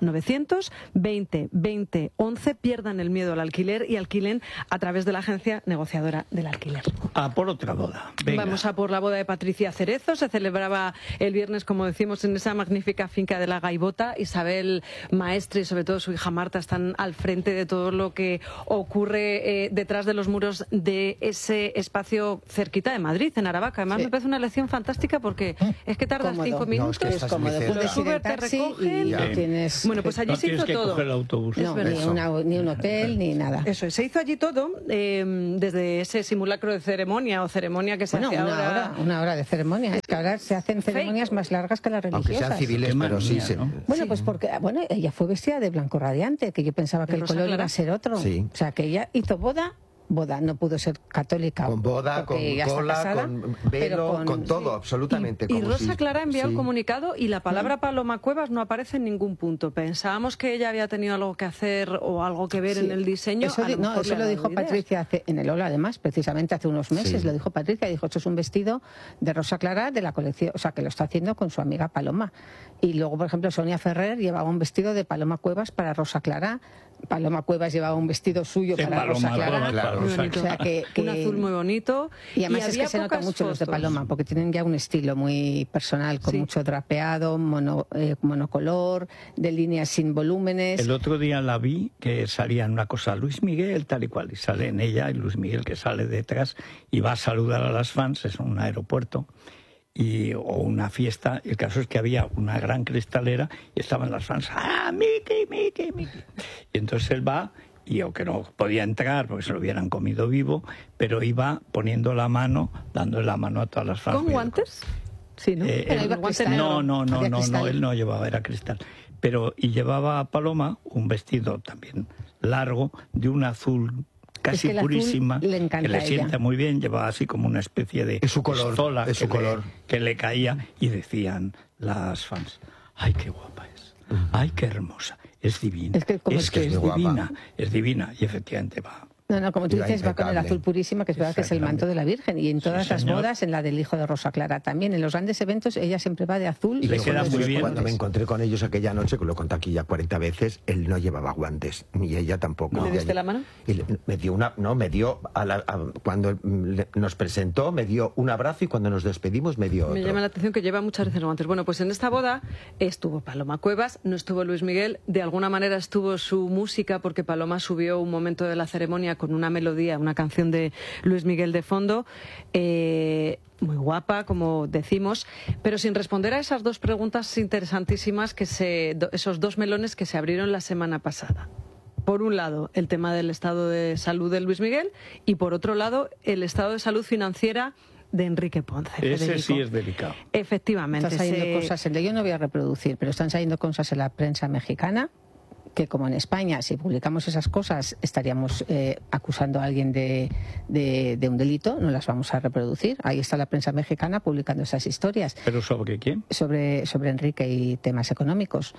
Speaker 2: 920-20-11, pierdan el miedo al alquiler y alquilen a través de la agencia negociadora del alquiler.
Speaker 4: A por otra boda. Venga.
Speaker 2: Vamos a por la boda de Patricia Cerezo. Se celebraba el viernes, como decimos, en esa magnífica finca de La Gaivota. Isabel Maestre y sobre todo su hija Marta están al frente de todo lo que ocurre detrás de los muros de ese espacio cerquita de Madrid, en Aravaca. Además, me parece una elección fantástica porque es que tardas 5 minutos.
Speaker 3: No, es cómodo. Puedes ir en taxi y no tienes...
Speaker 2: Bueno, pues allí se hizo todo.
Speaker 4: Coger el autobús.
Speaker 3: No, ni un hotel, ni nada.
Speaker 2: Eso es, se hizo allí todo, desde ese simulacro de ceremonia o ceremonia que se hace ahora.
Speaker 3: Una hora de ceremonia. Es que ahora se hacen ceremonias más largas que las religiosas.
Speaker 5: Aunque sean civiles, pero sí.
Speaker 3: Bueno, pues porque ella fue vestida de blanco radiante, que yo pensaba que el color iba a ser otro.
Speaker 5: Sí.
Speaker 3: O sea, que ella hizo boda, no pudo ser católica.
Speaker 5: Con boda, con cola, casada, con velo, con todo, absolutamente.
Speaker 2: Y Rosa Clara ha enviado un comunicado y la palabra Paloma Cuevas no aparece en ningún punto. Pensábamos que ella había tenido algo que hacer o algo que ver en el diseño.
Speaker 3: Eso lo dijo Patricia en el Hola, además, precisamente hace unos meses. Lo dijo Patricia, dijo, esto es un vestido de Rosa Clara de la colección, o sea, que lo está haciendo con su amiga Paloma. Y luego, por ejemplo, Sonia Ferrer llevaba un vestido de Paloma Cuevas para Rosa Clara. Paloma Cuevas llevaba un vestido suyo para Rosa Clara.
Speaker 2: Muy bonito.
Speaker 3: O sea,
Speaker 2: un azul muy bonito.
Speaker 3: Y además es que se nota mucho los de Paloma, porque tienen ya un estilo muy personal, con mucho drapeado, monocolor, de líneas sin volúmenes.
Speaker 4: El otro día la vi que salía en una cosa Luis Miguel, tal y cual, y sale en ella, y Luis Miguel que sale detrás y va a saludar a las fans, es un aeropuerto. O una fiesta, el caso es que había una gran cristalera y estaban las fans, ¡ah, Mickey! Y entonces él va, y aunque no podía entrar porque se lo hubieran comido vivo, pero iba poniendo la mano, dándole la mano a todas las fans.
Speaker 2: ¿Con guantes? Sí, ¿no?
Speaker 4: No, él no llevaba, era cristal. Y llevaba a Paloma un vestido también largo, de un azul casi purísima, que le sienta muy bien, llevaba así como una especie de pistola que le caía, y decían las fans, ¡ay, qué guapa es! ¡Ay, qué hermosa! Es divina, es divina, es divina, y efectivamente va.
Speaker 3: No, como tú dices, va con el azul purísima, que es verdad que es el manto de la Virgen. Y en todas las bodas, en la del hijo de Rosa Clara también, en los grandes eventos, ella siempre va de azul.
Speaker 5: Y le queda muy bien. Cuando me encontré con ellos aquella noche, que lo conté aquí ya 40 veces, él no llevaba guantes, ni ella tampoco.
Speaker 2: ¿Le diste la mano?
Speaker 5: Y me dio cuando nos presentó, me dio un abrazo, y cuando nos despedimos me dio otro.
Speaker 2: Me llama la atención que lleva muchas veces guantes. Bueno, pues en esta boda estuvo Paloma Cuevas, no estuvo Luis Miguel, de alguna manera estuvo su música, porque Paloma subió un momento de la ceremonia con una melodía, una canción de Luis Miguel de fondo, muy guapa, como decimos, pero sin responder a esas dos preguntas interesantísimas, esos dos melones que se abrieron la semana pasada. Por un lado, el tema del estado de salud de Luis Miguel, y por otro lado, el estado de salud financiera de Enrique Ponce.
Speaker 4: Ese
Speaker 2: Federico.
Speaker 4: Sí es delicado.
Speaker 2: Efectivamente.
Speaker 3: Están saliendo cosas, yo no voy a reproducir, pero están saliendo cosas en la prensa mexicana, que como en España, si publicamos esas cosas, estaríamos acusando a alguien de un delito, no las vamos a reproducir. Ahí está la prensa mexicana publicando esas historias.
Speaker 4: ¿Pero sobre quién?
Speaker 3: Sobre Enrique y temas económicos.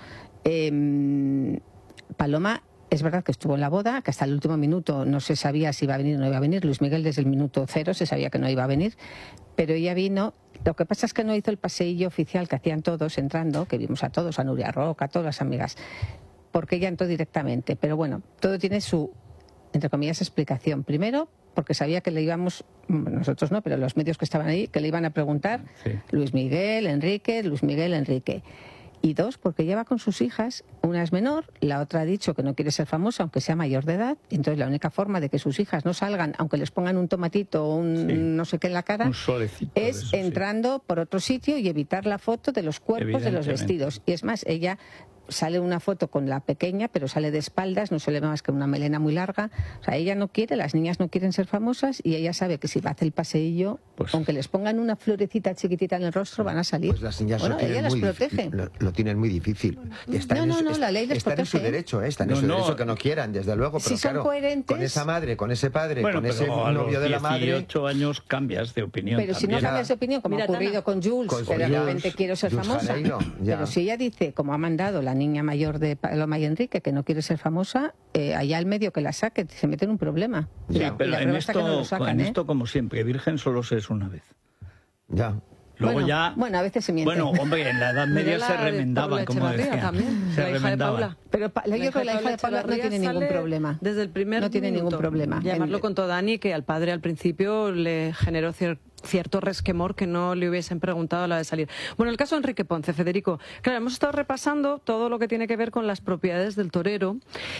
Speaker 3: Paloma, es verdad que estuvo en la boda, que hasta el último minuto no se sabía si iba a venir o no iba a venir. Luis Miguel desde el minuto 0 se sabía que no iba a venir, pero ella vino. Lo que pasa es que no hizo el paseillo oficial que hacían todos entrando, que vimos a todos, a Nuria Roca, a todas las amigas, porque ella entró directamente. Pero bueno, todo tiene su, entre comillas, explicación. Primero, porque sabía que le íbamos, nosotros no, pero los medios que estaban ahí, que le iban a preguntar Luis Miguel, Enrique. Y dos, porque lleva con sus hijas, una es menor, la otra ha dicho que no quiere ser famosa, aunque sea mayor de edad. Entonces la única forma de que sus hijas no salgan, aunque les pongan un tomatito o no sé qué en la cara, es entrando por otro sitio y evitar la foto de los cuerpos de los vestidos. Y es más, ella sale una foto con la pequeña, pero sale de espaldas, no se le ve más que una melena muy larga. O sea, ella no quiere, las niñas no quieren ser famosas y ella sabe que si va a hacer el paseillo, pues, aunque les pongan una florecita chiquitita en el rostro, van a salir.
Speaker 5: Pues las niñas
Speaker 3: ella las protege.
Speaker 5: Lo tienen muy difícil.
Speaker 3: La ley les
Speaker 5: protege. Están en su derecho, están en su derecho que no quieran, desde luego. Pero
Speaker 3: si son coherentes...
Speaker 5: con esa madre, con ese padre, con ese novio de la madre...
Speaker 4: A los 18 años cambias de opinión.
Speaker 3: Pero si no cambias de opinión, como ha ocurrido con Jules, pero de repente quiero ser famosa. Pero si ella dice, como ha mandado la niña mayor de Paloma y Enrique, que no quiere ser famosa, allá al medio que la saque, se mete en un problema.
Speaker 4: Pero en esto, como siempre, virgen solo se es una vez.
Speaker 5: Ya.
Speaker 4: Luego
Speaker 3: bueno, a veces se miente.
Speaker 4: Bueno, hombre, en la Edad Media se remendaban, como decía.
Speaker 3: Se remendaban. Pero yo creo que la hija de Paula no tiene ningún problema.
Speaker 2: Desde el primer
Speaker 3: No tiene ningún problema.
Speaker 2: Ya más lo contó Dani, que al padre al principio le generó cierto resquemor que no le hubiesen preguntado a la de salir. Bueno, el caso de Enrique Ponce, Federico. Claro, hemos estado repasando todo lo que tiene que ver con las propiedades del torero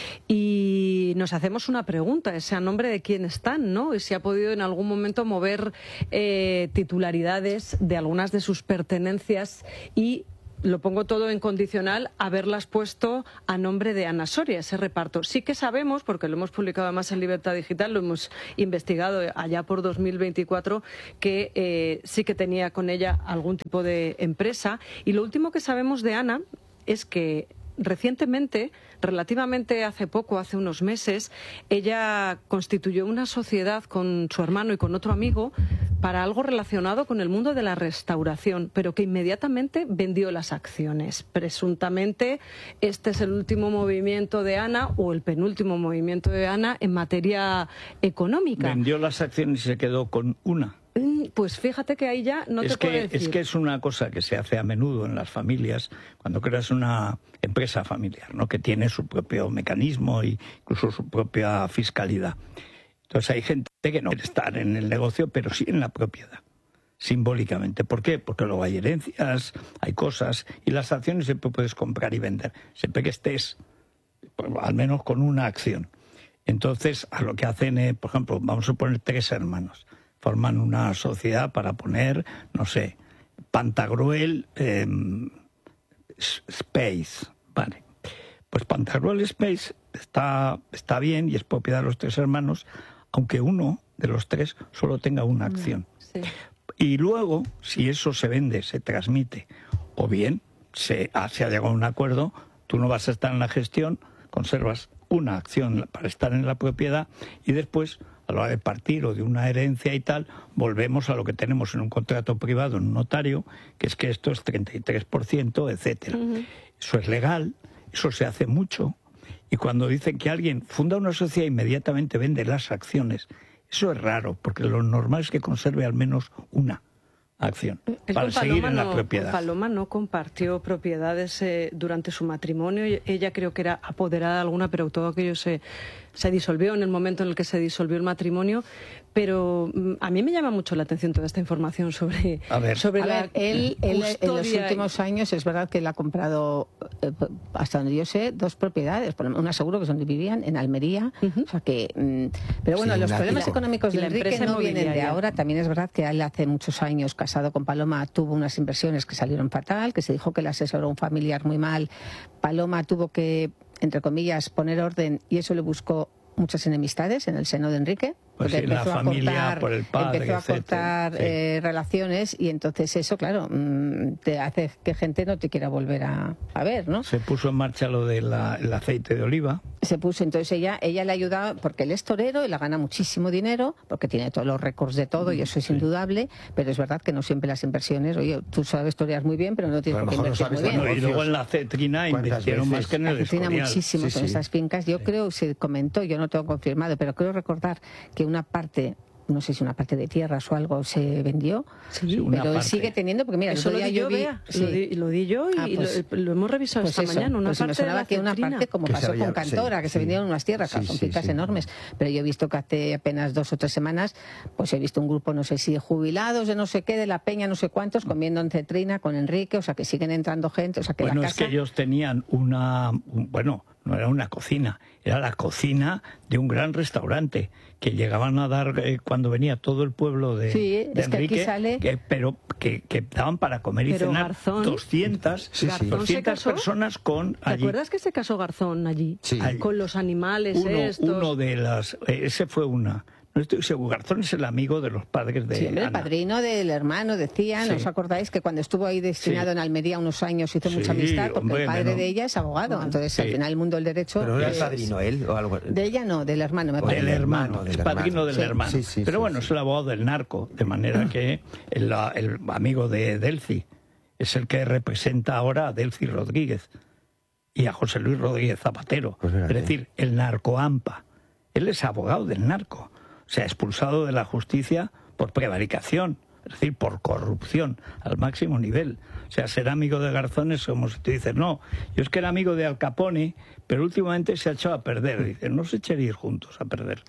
Speaker 2: y nos hacemos una pregunta, ese a nombre de quién están, ¿no? Y si ha podido en algún momento mover titularidades de algunas de sus pertenencias y lo pongo todo en condicional, haberlas puesto a nombre de Ana Soria, ese reparto. Sí que sabemos, porque lo hemos publicado además en Libertad Digital, lo hemos investigado allá por 2024, que sí que tenía con ella algún tipo de empresa. Y lo último que sabemos de Ana es que recientemente, relativamente hace poco, hace unos meses, ella constituyó una sociedad con su hermano y con otro amigo para algo relacionado con el mundo de la restauración, pero que inmediatamente vendió las acciones. Presuntamente este es el último movimiento de Ana o el penúltimo movimiento de Ana en materia económica.
Speaker 4: Vendió las acciones y se quedó con una.
Speaker 2: Pues fíjate que ahí ya no te puedo decir.
Speaker 4: Es que es una cosa que se hace a menudo en las familias cuando creas una empresa familiar, ¿no? Que tiene su propio mecanismo e incluso su propia fiscalidad. Entonces hay gente que no quiere estar en el negocio, pero sí en la propiedad, simbólicamente. ¿Por qué? Porque luego hay herencias, hay cosas, y las acciones siempre puedes comprar y vender, siempre que estés, pues, al menos con una acción. Entonces, a lo que hacen, por ejemplo, vamos a poner 3 hermanos. Forman una sociedad para poner, no sé, Pantagruel Space, ¿vale? Pues Pantagruel Space está bien y es propiedad de los 3 hermanos, aunque uno de los 3 solo tenga una acción.
Speaker 2: Sí.
Speaker 4: Y luego, si eso se vende, se transmite, o bien se ha llegado a un acuerdo, tú no vas a estar en la gestión, conservas una acción para estar en la propiedad y después, a la hora de partir o de una herencia y tal, volvemos a lo que tenemos en un contrato privado, en un notario, que es que esto es 33%, etcétera. Eso es legal, eso se hace mucho, y cuando dicen que alguien funda una sociedad e inmediatamente vende las acciones, eso es raro, porque lo normal es que conserve al menos una acción para seguir en la propiedad.
Speaker 2: Paloma no compartió propiedades durante su matrimonio. Ella creo que era apoderada de alguna, pero todo aquello se disolvió en el momento en el que se disolvió el matrimonio. Pero a mí me llama mucho la atención toda esta información sobre
Speaker 3: él en los últimos años es verdad que él ha comprado, hasta donde yo sé, 2 propiedades. Una seguro que es donde vivían, en Almería. O sea que, pero bueno, los problemas económicos de Enrique no vienen de ahora. También es verdad que él hace muchos años, casado con Paloma, tuvo unas inversiones que salieron fatal, que se dijo que le asesoró un familiar muy mal. Paloma tuvo que, entre comillas, poner orden y eso le buscó muchas enemistades en el seno de Enrique.
Speaker 4: Pues sí, la familia, por el padre,
Speaker 3: empezó a cortar relaciones y entonces eso, claro, te hace que gente no te quiera volver a ver, ¿no?
Speaker 4: Se puso en marcha lo del aceite de oliva.
Speaker 3: Se puso, entonces ella le ayudaba, porque él es torero y la gana muchísimo dinero, porque tiene todos los récords de todo y eso es indudable, pero es verdad que no siempre las inversiones, oye, tú sabes torear muy bien, pero no tienes por qué invertir muy bien.
Speaker 4: Y luego en la cetrina invirtieron más que en el Escorial.
Speaker 3: Tiene muchísimo con esas fincas. Yo creo, se comentó, yo no tengo confirmado, pero creo recordar que una parte, no sé si una parte de tierras o algo se vendió, pero él sigue teniendo, porque mira,
Speaker 2: eso lo di yo, lo di yo y lo hemos revisado esta mañana. Una parte
Speaker 3: me sonaba que una parte, como que pasó con Cantora, que se vendieron unas tierras, son fincas enormes, pero yo he visto que hace apenas 2 o 3 semanas, pues he visto un grupo, no sé si jubilados de no sé qué, de la Peña, no sé cuántos, comiendo en cetrina con Enrique, o sea que siguen entrando gente, o sea que
Speaker 4: bueno,
Speaker 3: la casa...
Speaker 4: es que ellos tenían no era una cocina, era la cocina de un gran restaurante que llegaban a dar cuando venía todo el pueblo de
Speaker 3: es
Speaker 4: Enrique,
Speaker 3: que aquí sale...
Speaker 4: que daban para comer y cenar
Speaker 2: Garzón,
Speaker 4: 200 personas con allí.
Speaker 2: ¿Te acuerdas que se casó Garzón allí?
Speaker 5: Sí.
Speaker 2: Con los animales estos.
Speaker 4: Uno de las... ese fue una... No estoy seguro, Garzón es el amigo de los padres de
Speaker 3: Ana. El padrino del hermano, decían, ¿os acordáis que cuando estuvo ahí destinado en Almería unos años hizo mucha amistad? Porque el padre de ella es abogado, entonces al final el mundo del derecho...
Speaker 5: ¿Pero no era el padrino él o algo?
Speaker 3: De ella no, del hermano, me parece.
Speaker 4: Del hermano, es padrino del hermano. Pero bueno, es el abogado del narco, de manera que el amigo de Delcy es el que representa ahora a Delcy Rodríguez y a José Luis Rodríguez Zapatero. Es decir, el narcoampa. Él es abogado del narco. O sea, expulsado de la justicia por prevaricación, es decir, por corrupción al máximo nivel. O sea, ser amigo de Garzón es como si tú dices, no, yo es que era amigo de Al Capone, pero últimamente se ha echado a perder. Dices, no se echaría ir juntos a perder.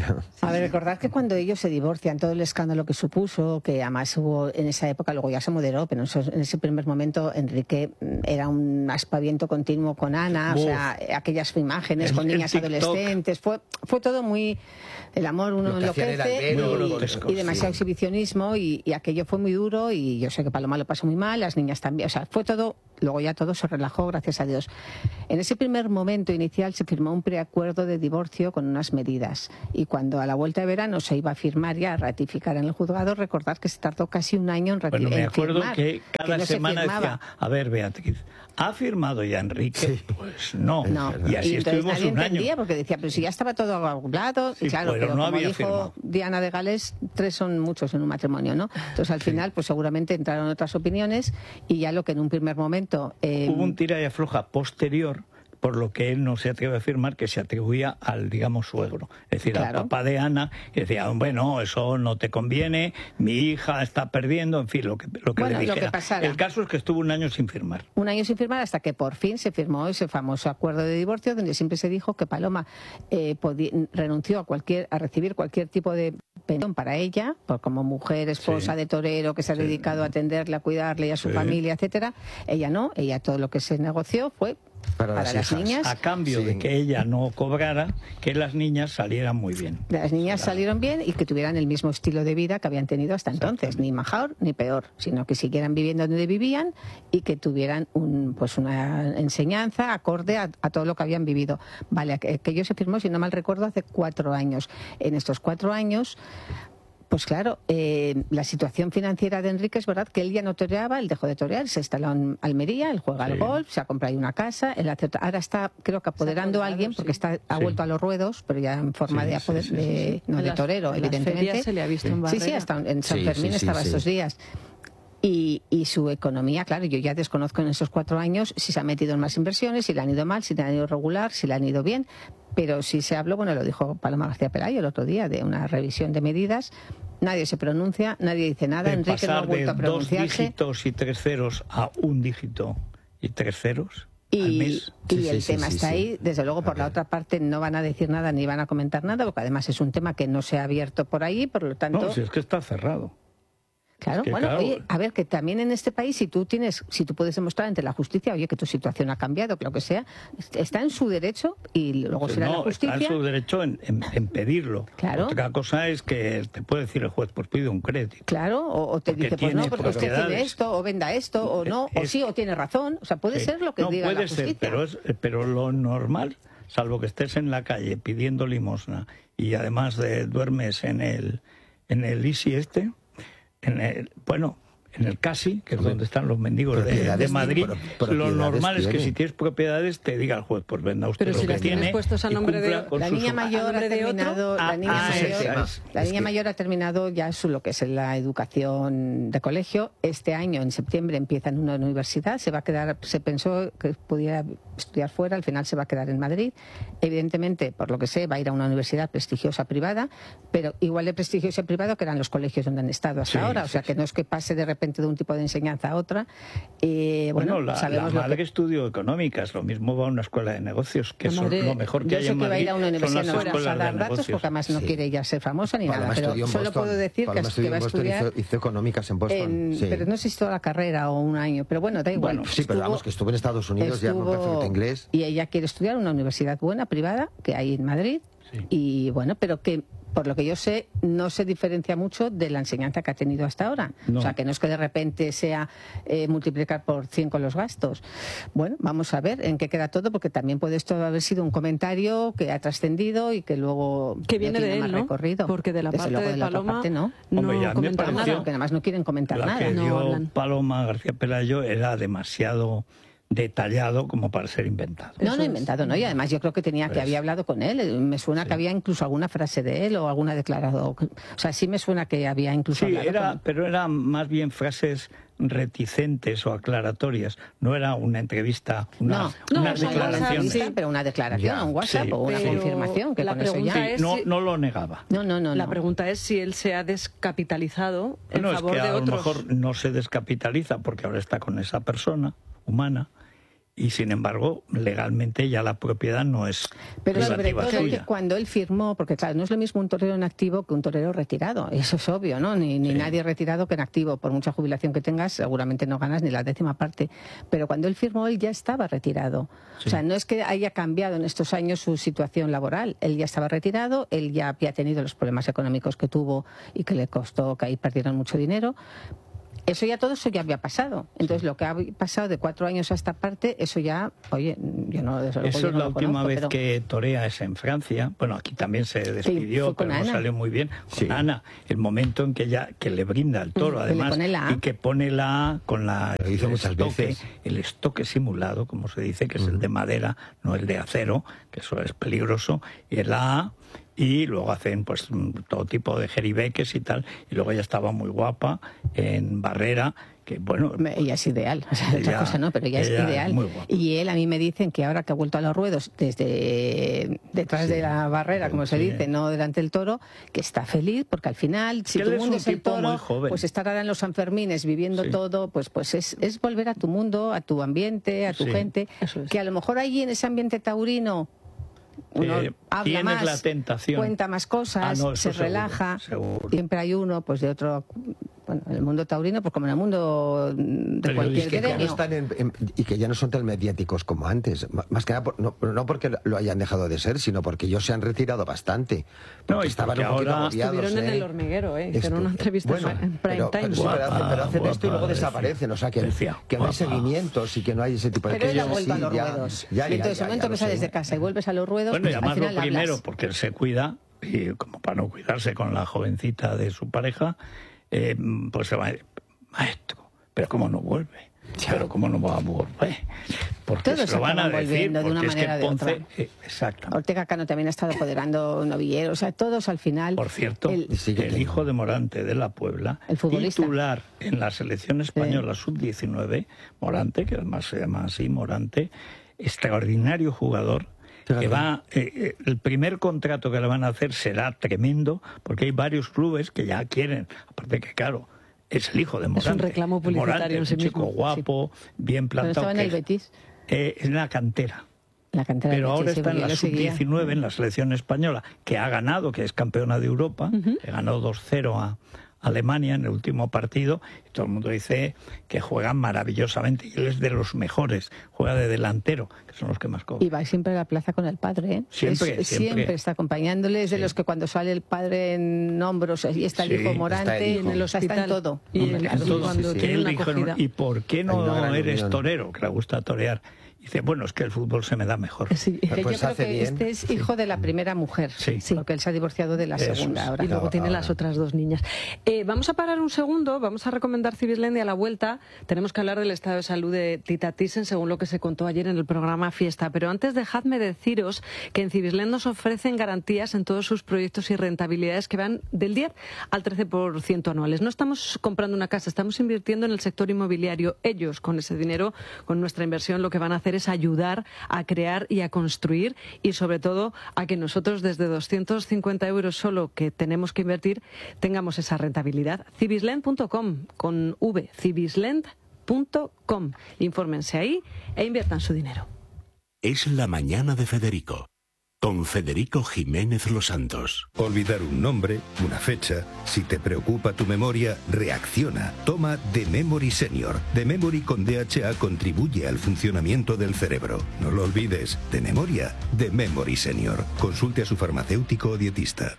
Speaker 3: A ver, recordad que cuando ellos se divorcian, todo el escándalo que supuso, que además hubo en esa época, luego ya se moderó, pero en ese primer momento Enrique era un aspaviento continuo con Ana, o sea, aquellas imágenes con niñas adolescentes, fue todo muy... El amor uno enloquece y demasiado exhibicionismo y aquello fue muy duro y yo sé que Paloma lo pasó muy mal, las niñas también, o sea, fue todo, luego ya todo se relajó, gracias a Dios. En ese primer momento inicial se firmó un preacuerdo de divorcio con unas medidas y cuando a la vuelta de verano se iba a firmar ya, a ratificar en el juzgado, recordad que se tardó casi un año en ratificar.
Speaker 4: Bueno, me acuerdo que cada semana decía, a ver, Beatriz, ¿ha firmado ya Enrique? Pues no. Y así estuvimos un año.
Speaker 3: Porque decía, pero si ya estaba todo arreglado, y claro, pero no como dijo firmado. Diana de Gales, 3 son muchos en un matrimonio, ¿no? Entonces al final, pues seguramente entraron otras opiniones y ya lo que en un primer momento...
Speaker 4: Hubo un tira y afloja posterior, por lo que él no se atreve a afirmar, que se atribuía al, digamos, suegro. Es decir, al papá de Ana, y decía, bueno, eso no te conviene, mi hija está perdiendo, en fin, lo que le dijera. El caso es que estuvo un año sin firmar.
Speaker 3: Un año sin firmar hasta que por fin se firmó ese famoso acuerdo de divorcio, donde siempre se dijo que Paloma renunció a recibir cualquier tipo de pensión para ella, como mujer, esposa de torero, que se ha dedicado a atenderle, a cuidarle y a su familia, etcétera. Ella no, ella todo lo que se negoció fue para las niñas.
Speaker 4: A cambio de que ella no cobrara, que las niñas salieran muy bien.
Speaker 3: Las niñas salieron bien y que tuvieran el mismo estilo de vida que habían tenido hasta entonces, ni mejor ni peor, sino que siguieran viviendo donde vivían y que tuvieran una enseñanza acorde a todo lo que habían vivido. Vale, aquello se firmó, si no mal recuerdo, hace 4 años. En estos 4 años... Pues claro, la situación financiera de Enrique es verdad que él ya no toreaba, él dejó de torear, se instaló en Almería, él juega al golf, se ha comprado ahí una casa, ahora está, creo que apoderando a alguien, porque ha vuelto a los ruedos, pero ya en forma de torero, evidentemente.
Speaker 2: Se le ha visto en Barrera.
Speaker 3: Sí, hasta en San Fermín estaba estos días. Y su economía, claro, yo ya desconozco en esos 4 años si se ha metido en más inversiones, si le han ido mal, si le han ido regular, si le han ido bien, pero sí se habló, bueno, lo dijo Paloma García Pelayo el otro día, de una revisión de medidas. Nadie se pronuncia, nadie dice nada, Enrique no ha vuelto a pronunciarse.
Speaker 4: De 2 dígitos y 3 ceros a 1 dígito y 3 ceros al mes.
Speaker 3: Y el tema está ahí, desde luego por la otra parte no van a decir nada ni van a comentar nada, porque además es un tema que no se ha abierto por ahí, por lo tanto...
Speaker 4: No, si es que está cerrado.
Speaker 3: Claro, oye, a ver, que también en este país, si tú puedes demostrar ante la justicia, oye, que tu situación ha cambiado, que lo que sea, está en su derecho y luego será la justicia.
Speaker 4: Está en su derecho en pedirlo.
Speaker 3: Claro.
Speaker 4: Otra cosa es que te puede decir el juez, pues pide un crédito.
Speaker 3: Claro, o te dice, pues no, porque usted tiene esto, o venda esto, o no, o sí, o tiene razón. O sea, puede ser lo que diga la justicia.
Speaker 4: Puede ser, pero lo normal, salvo que estés en la calle pidiendo limosna y además duermes en el ISI en el CASI, que es donde están los mendigos de Madrid, lo normal es que si tienes propiedades te diga el juez, pues venda usted lo que tiene.
Speaker 2: Puestos a nombre de
Speaker 3: la niña mayor ha terminado ya lo que es la educación de colegio. Este año, en septiembre, empieza en una universidad, se pensó que pudiera estudiar fuera, al final se va a quedar en Madrid. Evidentemente, por lo que sé, va a ir a una universidad prestigiosa privada, pero igual de prestigiosa privada que eran los colegios donde han estado hasta ahora, o sea que no es que pase de repente repente de un tipo de enseñanza a otra.
Speaker 4: Bueno, la
Speaker 3: sabemos
Speaker 4: madre estudió económicas, lo mismo va a una escuela de negocios, que son lo mejor que hay en Madrid. Yo sé que va a ir a una universidad
Speaker 3: a dar datos, porque además no quiere ya ser famosa ni nada, pero solo puedo decir que va a estudiar...
Speaker 5: Hizo económicas en Boston.
Speaker 3: Pero no sé si toda la carrera o un año, pero bueno, da igual.
Speaker 5: Sí, pero vamos, que estuvo en Estados Unidos, ya no perfecto inglés.
Speaker 3: Y ella quiere estudiar en una universidad buena, privada, que hay en Madrid, y bueno, pero que por lo que yo sé, no se diferencia mucho de la enseñanza que ha tenido hasta ahora. No. O sea, que no es que de repente sea multiplicar por 100 con los gastos. Bueno, vamos a ver en qué queda todo, porque también puede esto haber sido un comentario que ha trascendido y que luego
Speaker 2: que viene de él,
Speaker 3: más recorrido.
Speaker 2: Porque de la
Speaker 3: Desde
Speaker 2: parte de Paloma
Speaker 3: parte, no
Speaker 2: comentan nada,
Speaker 3: porque además no quieren comentar nada.
Speaker 4: Que dio
Speaker 2: hablan.
Speaker 4: Paloma García Pelayo era demasiado detallado como para ser inventado.
Speaker 3: No inventado, no. Y además yo creo que que había hablado con él. Me suena que había incluso alguna frase de él o alguna declarado. O sea, sí me suena que había incluso hablado
Speaker 4: pero eran más bien frases reticentes o aclaratorias. No era una entrevista, una declaración.
Speaker 3: Sí, pero una declaración, un WhatsApp o una confirmación. Que
Speaker 2: la
Speaker 3: con eso
Speaker 2: pregunta
Speaker 3: ya...
Speaker 2: es
Speaker 4: no lo negaba.
Speaker 3: No.
Speaker 2: La pregunta es si él se ha descapitalizado en favor de otros.
Speaker 4: A lo mejor no se descapitaliza porque ahora está con esa persona humana y sin embargo legalmente ya la propiedad no es
Speaker 3: pero sobre todo
Speaker 4: suya.
Speaker 3: Que cuando él firmó, porque claro, no es lo mismo un torero en activo que un torero retirado, eso es obvio, ¿no? Ni nadie retirado que en activo, por mucha jubilación que tengas seguramente no ganas ni la 10ª parte, pero cuando él firmó él ya estaba retirado, o sea, no es que haya cambiado en estos años su situación laboral, él ya estaba retirado, él ya había tenido los problemas económicos que tuvo y que le costó, que ahí perdieron mucho dinero. Todo eso ya había pasado. Entonces, lo que ha pasado de 4 años a esta parte, eso ya, oye, yo no...
Speaker 4: Eso es la última vez que torea es en Francia. Bueno, aquí también se despidió, pero no salió muy bien. Con Ana, el momento en que le brinda al toro, además, y que pone la A con el estoque simulado, como se dice, que es el de madera, no el de acero, que eso es peligroso, y el A... Y luego hacen pues todo tipo de jeribeques y tal. Y luego ella estaba muy guapa en Barrera, que bueno...
Speaker 3: Ella es ideal, o sea, otra cosa no, pero ella es ideal. Y él, a mí me dicen que ahora que ha vuelto a los ruedos, desde detrás de la barrera, como se dice, no delante del toro, que está feliz, porque al final, si tu mundo es el toro, pues estar ahora en los Sanfermines viviendo todo, pues es volver a tu mundo, a tu ambiente, a tu gente, que a lo mejor allí en ese ambiente taurino... Uno habla más,
Speaker 4: la tentación.
Speaker 3: Cuenta más cosas, se relaja.
Speaker 4: Seguro.
Speaker 3: Siempre hay uno pues de otro... Bueno, en el mundo taurino, pues como en el mundo de cualquier gremio.
Speaker 5: Y que ya no son tan mediáticos como antes. Más que nada, no porque lo hayan dejado de ser, sino porque ellos se han retirado bastante. Porque estaban un poquito agobiados.
Speaker 2: Estuvieron en El Hormiguero, hicieron una entrevista en Prime Time.
Speaker 5: Pero hacen esto y luego desaparecen. O sea, que no hay seguimientos y que no hay ese tipo de cosas.
Speaker 3: Pero él ha vuelto a los ruedos. Entonces, el momento que sales de casa y vuelves a los ruedos,
Speaker 4: bueno, y además lo primero, porque él se cuida, y como para no cuidarse con la jovencita de su pareja, pues se va a decir, maestro, pero ¿cómo no vuelve? Pero ¿cómo no va a volver? Porque
Speaker 3: todos
Speaker 4: se lo van a decir,
Speaker 3: de una
Speaker 4: porque
Speaker 3: manera
Speaker 4: es que
Speaker 3: o de
Speaker 4: Ponce...
Speaker 3: otra.
Speaker 4: Exacto.
Speaker 3: Ortega Cano también ha estado apoderando novilleros, o sea, todos al final...
Speaker 4: Por cierto, el hijo de Morante de la Puebla,
Speaker 3: el futbolista,
Speaker 4: titular en la selección española sub-19, Morante, que además se llama así, Morante, extraordinario jugador, que va, el primer contrato que le van a hacer será tremendo, porque hay varios clubes que ya quieren, aparte que claro, es el hijo de Morante.
Speaker 2: Es un reclamo publicitario
Speaker 4: Morante,
Speaker 2: en sí mismo.
Speaker 4: Un chico guapo, bien plantado.
Speaker 3: ¿Pero estaba en el Betis?
Speaker 4: En la cantera.
Speaker 3: Pero
Speaker 4: ahora está en la sub-19, en la selección española, que ha ganado, que es campeona de Europa, que ganó 2-0 a Alemania en el último partido, y todo el mundo dice que juegan maravillosamente, y él es de los mejores, juega de delantero, que son los que más cobran.
Speaker 3: Y va siempre a la plaza con el padre, ¿eh? Siempre está acompañándole, es de los que cuando sale el padre en hombros, y está el hijo Morante, en el hospital, está en todo.
Speaker 4: ¿Y por qué no eres torero? Que le gusta torear. Dice, bueno, es que el fútbol se me da mejor.
Speaker 3: Sí, pues yo creo que este es hijo de la primera mujer, porque él se ha divorciado de la segunda ahora.
Speaker 2: Y luego tiene las otras 2 niñas. Vamos a parar un segundo, vamos a recomendar Cibislandia a la vuelta. Tenemos que hablar del estado de salud de Tita Thyssen, según lo que se contó ayer en el programa Fiesta. Pero antes dejadme deciros que en Cibisland nos ofrecen garantías en todos sus proyectos y rentabilidades que van del 10 al 13% anuales. No estamos comprando una casa, estamos invirtiendo en el sector inmobiliario. Ellos, con ese dinero, con nuestra inversión, lo que van a hacer es ayudar a crear y a construir, y sobre todo a que nosotros desde 250 euros solo que tenemos que invertir tengamos esa rentabilidad. Cibislend.com con V, cibislend.com. Infórmense ahí e inviertan su dinero.
Speaker 7: Es la mañana de Federico, con Federico Jiménez Los Santos.
Speaker 10: Olvidar un nombre, una fecha. Si te preocupa tu memoria, reacciona. Toma The Memory Senior. The Memory con DHA contribuye al funcionamiento del cerebro. No lo olvides. De memoria, The Memory Senior. Consulte a su farmacéutico o dietista.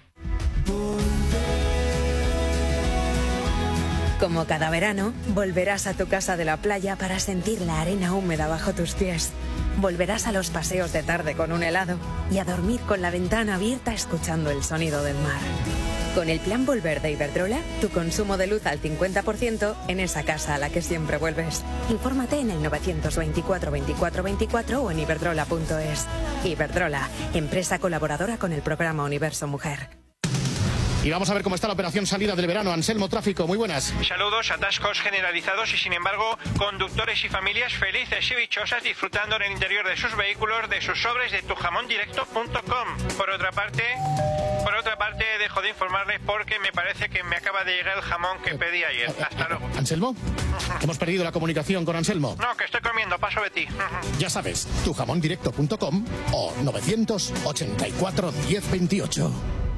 Speaker 15: Como cada verano, volverás a tu casa de la playa para sentir la arena húmeda bajo tus pies. Volverás a los paseos de tarde con un helado y a dormir con la ventana abierta escuchando el sonido del mar. Con el plan Volver de Iberdrola, tu consumo de luz al 50% en esa casa a la que siempre vuelves. Infórmate en el 924 24 24 o en iberdrola.es. Iberdrola, empresa colaboradora con el programa Universo Mujer.
Speaker 16: Y vamos a ver cómo está la operación salida del verano. Anselmo Tráfico, muy buenas.
Speaker 17: Saludos, atascos generalizados y sin embargo conductores y familias felices y dichosas disfrutando en el interior de sus vehículos de sus sobres de tujamondirecto.com. Por otra parte, dejo de informarles porque me parece que me acaba de llegar el jamón que pedí ayer. Hasta luego.
Speaker 16: ¿Anselmo? Hemos perdido la comunicación con Anselmo.
Speaker 17: No, que estoy comiendo, paso de ti.
Speaker 16: Ya sabes, tujamondirecto.com o 984 1028.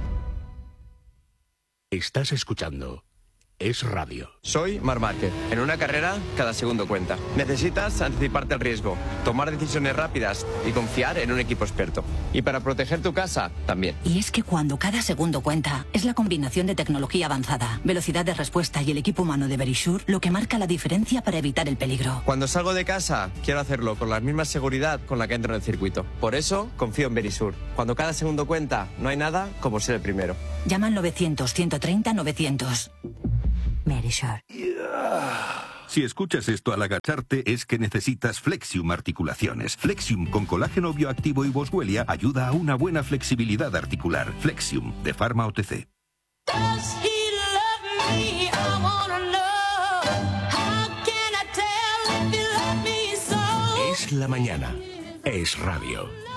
Speaker 7: Estás escuchando Es Radio.
Speaker 8: Soy Marc Márquez. En una carrera, cada segundo cuenta. Necesitas anticiparte al riesgo, tomar decisiones rápidas y confiar en un equipo experto. Y para proteger tu casa, también.
Speaker 9: Y es que cuando cada segundo cuenta, es la combinación de tecnología avanzada, velocidad de respuesta y el equipo humano de Verisure lo que marca la diferencia para evitar el peligro.
Speaker 8: Cuando salgo de casa, quiero hacerlo con la misma seguridad con la que entro en el circuito. Por eso, confío en Verisure. Cuando cada segundo cuenta, no hay nada como ser el primero.
Speaker 9: Llama al 900-130-900. Verisure.
Speaker 10: Si escuchas esto al agacharte es que necesitas Flexium Articulaciones. Flexium con colágeno bioactivo y boswellia ayuda a una buena flexibilidad articular. Flexium, de Pharma OTC.
Speaker 7: Es la mañana. Es Radio.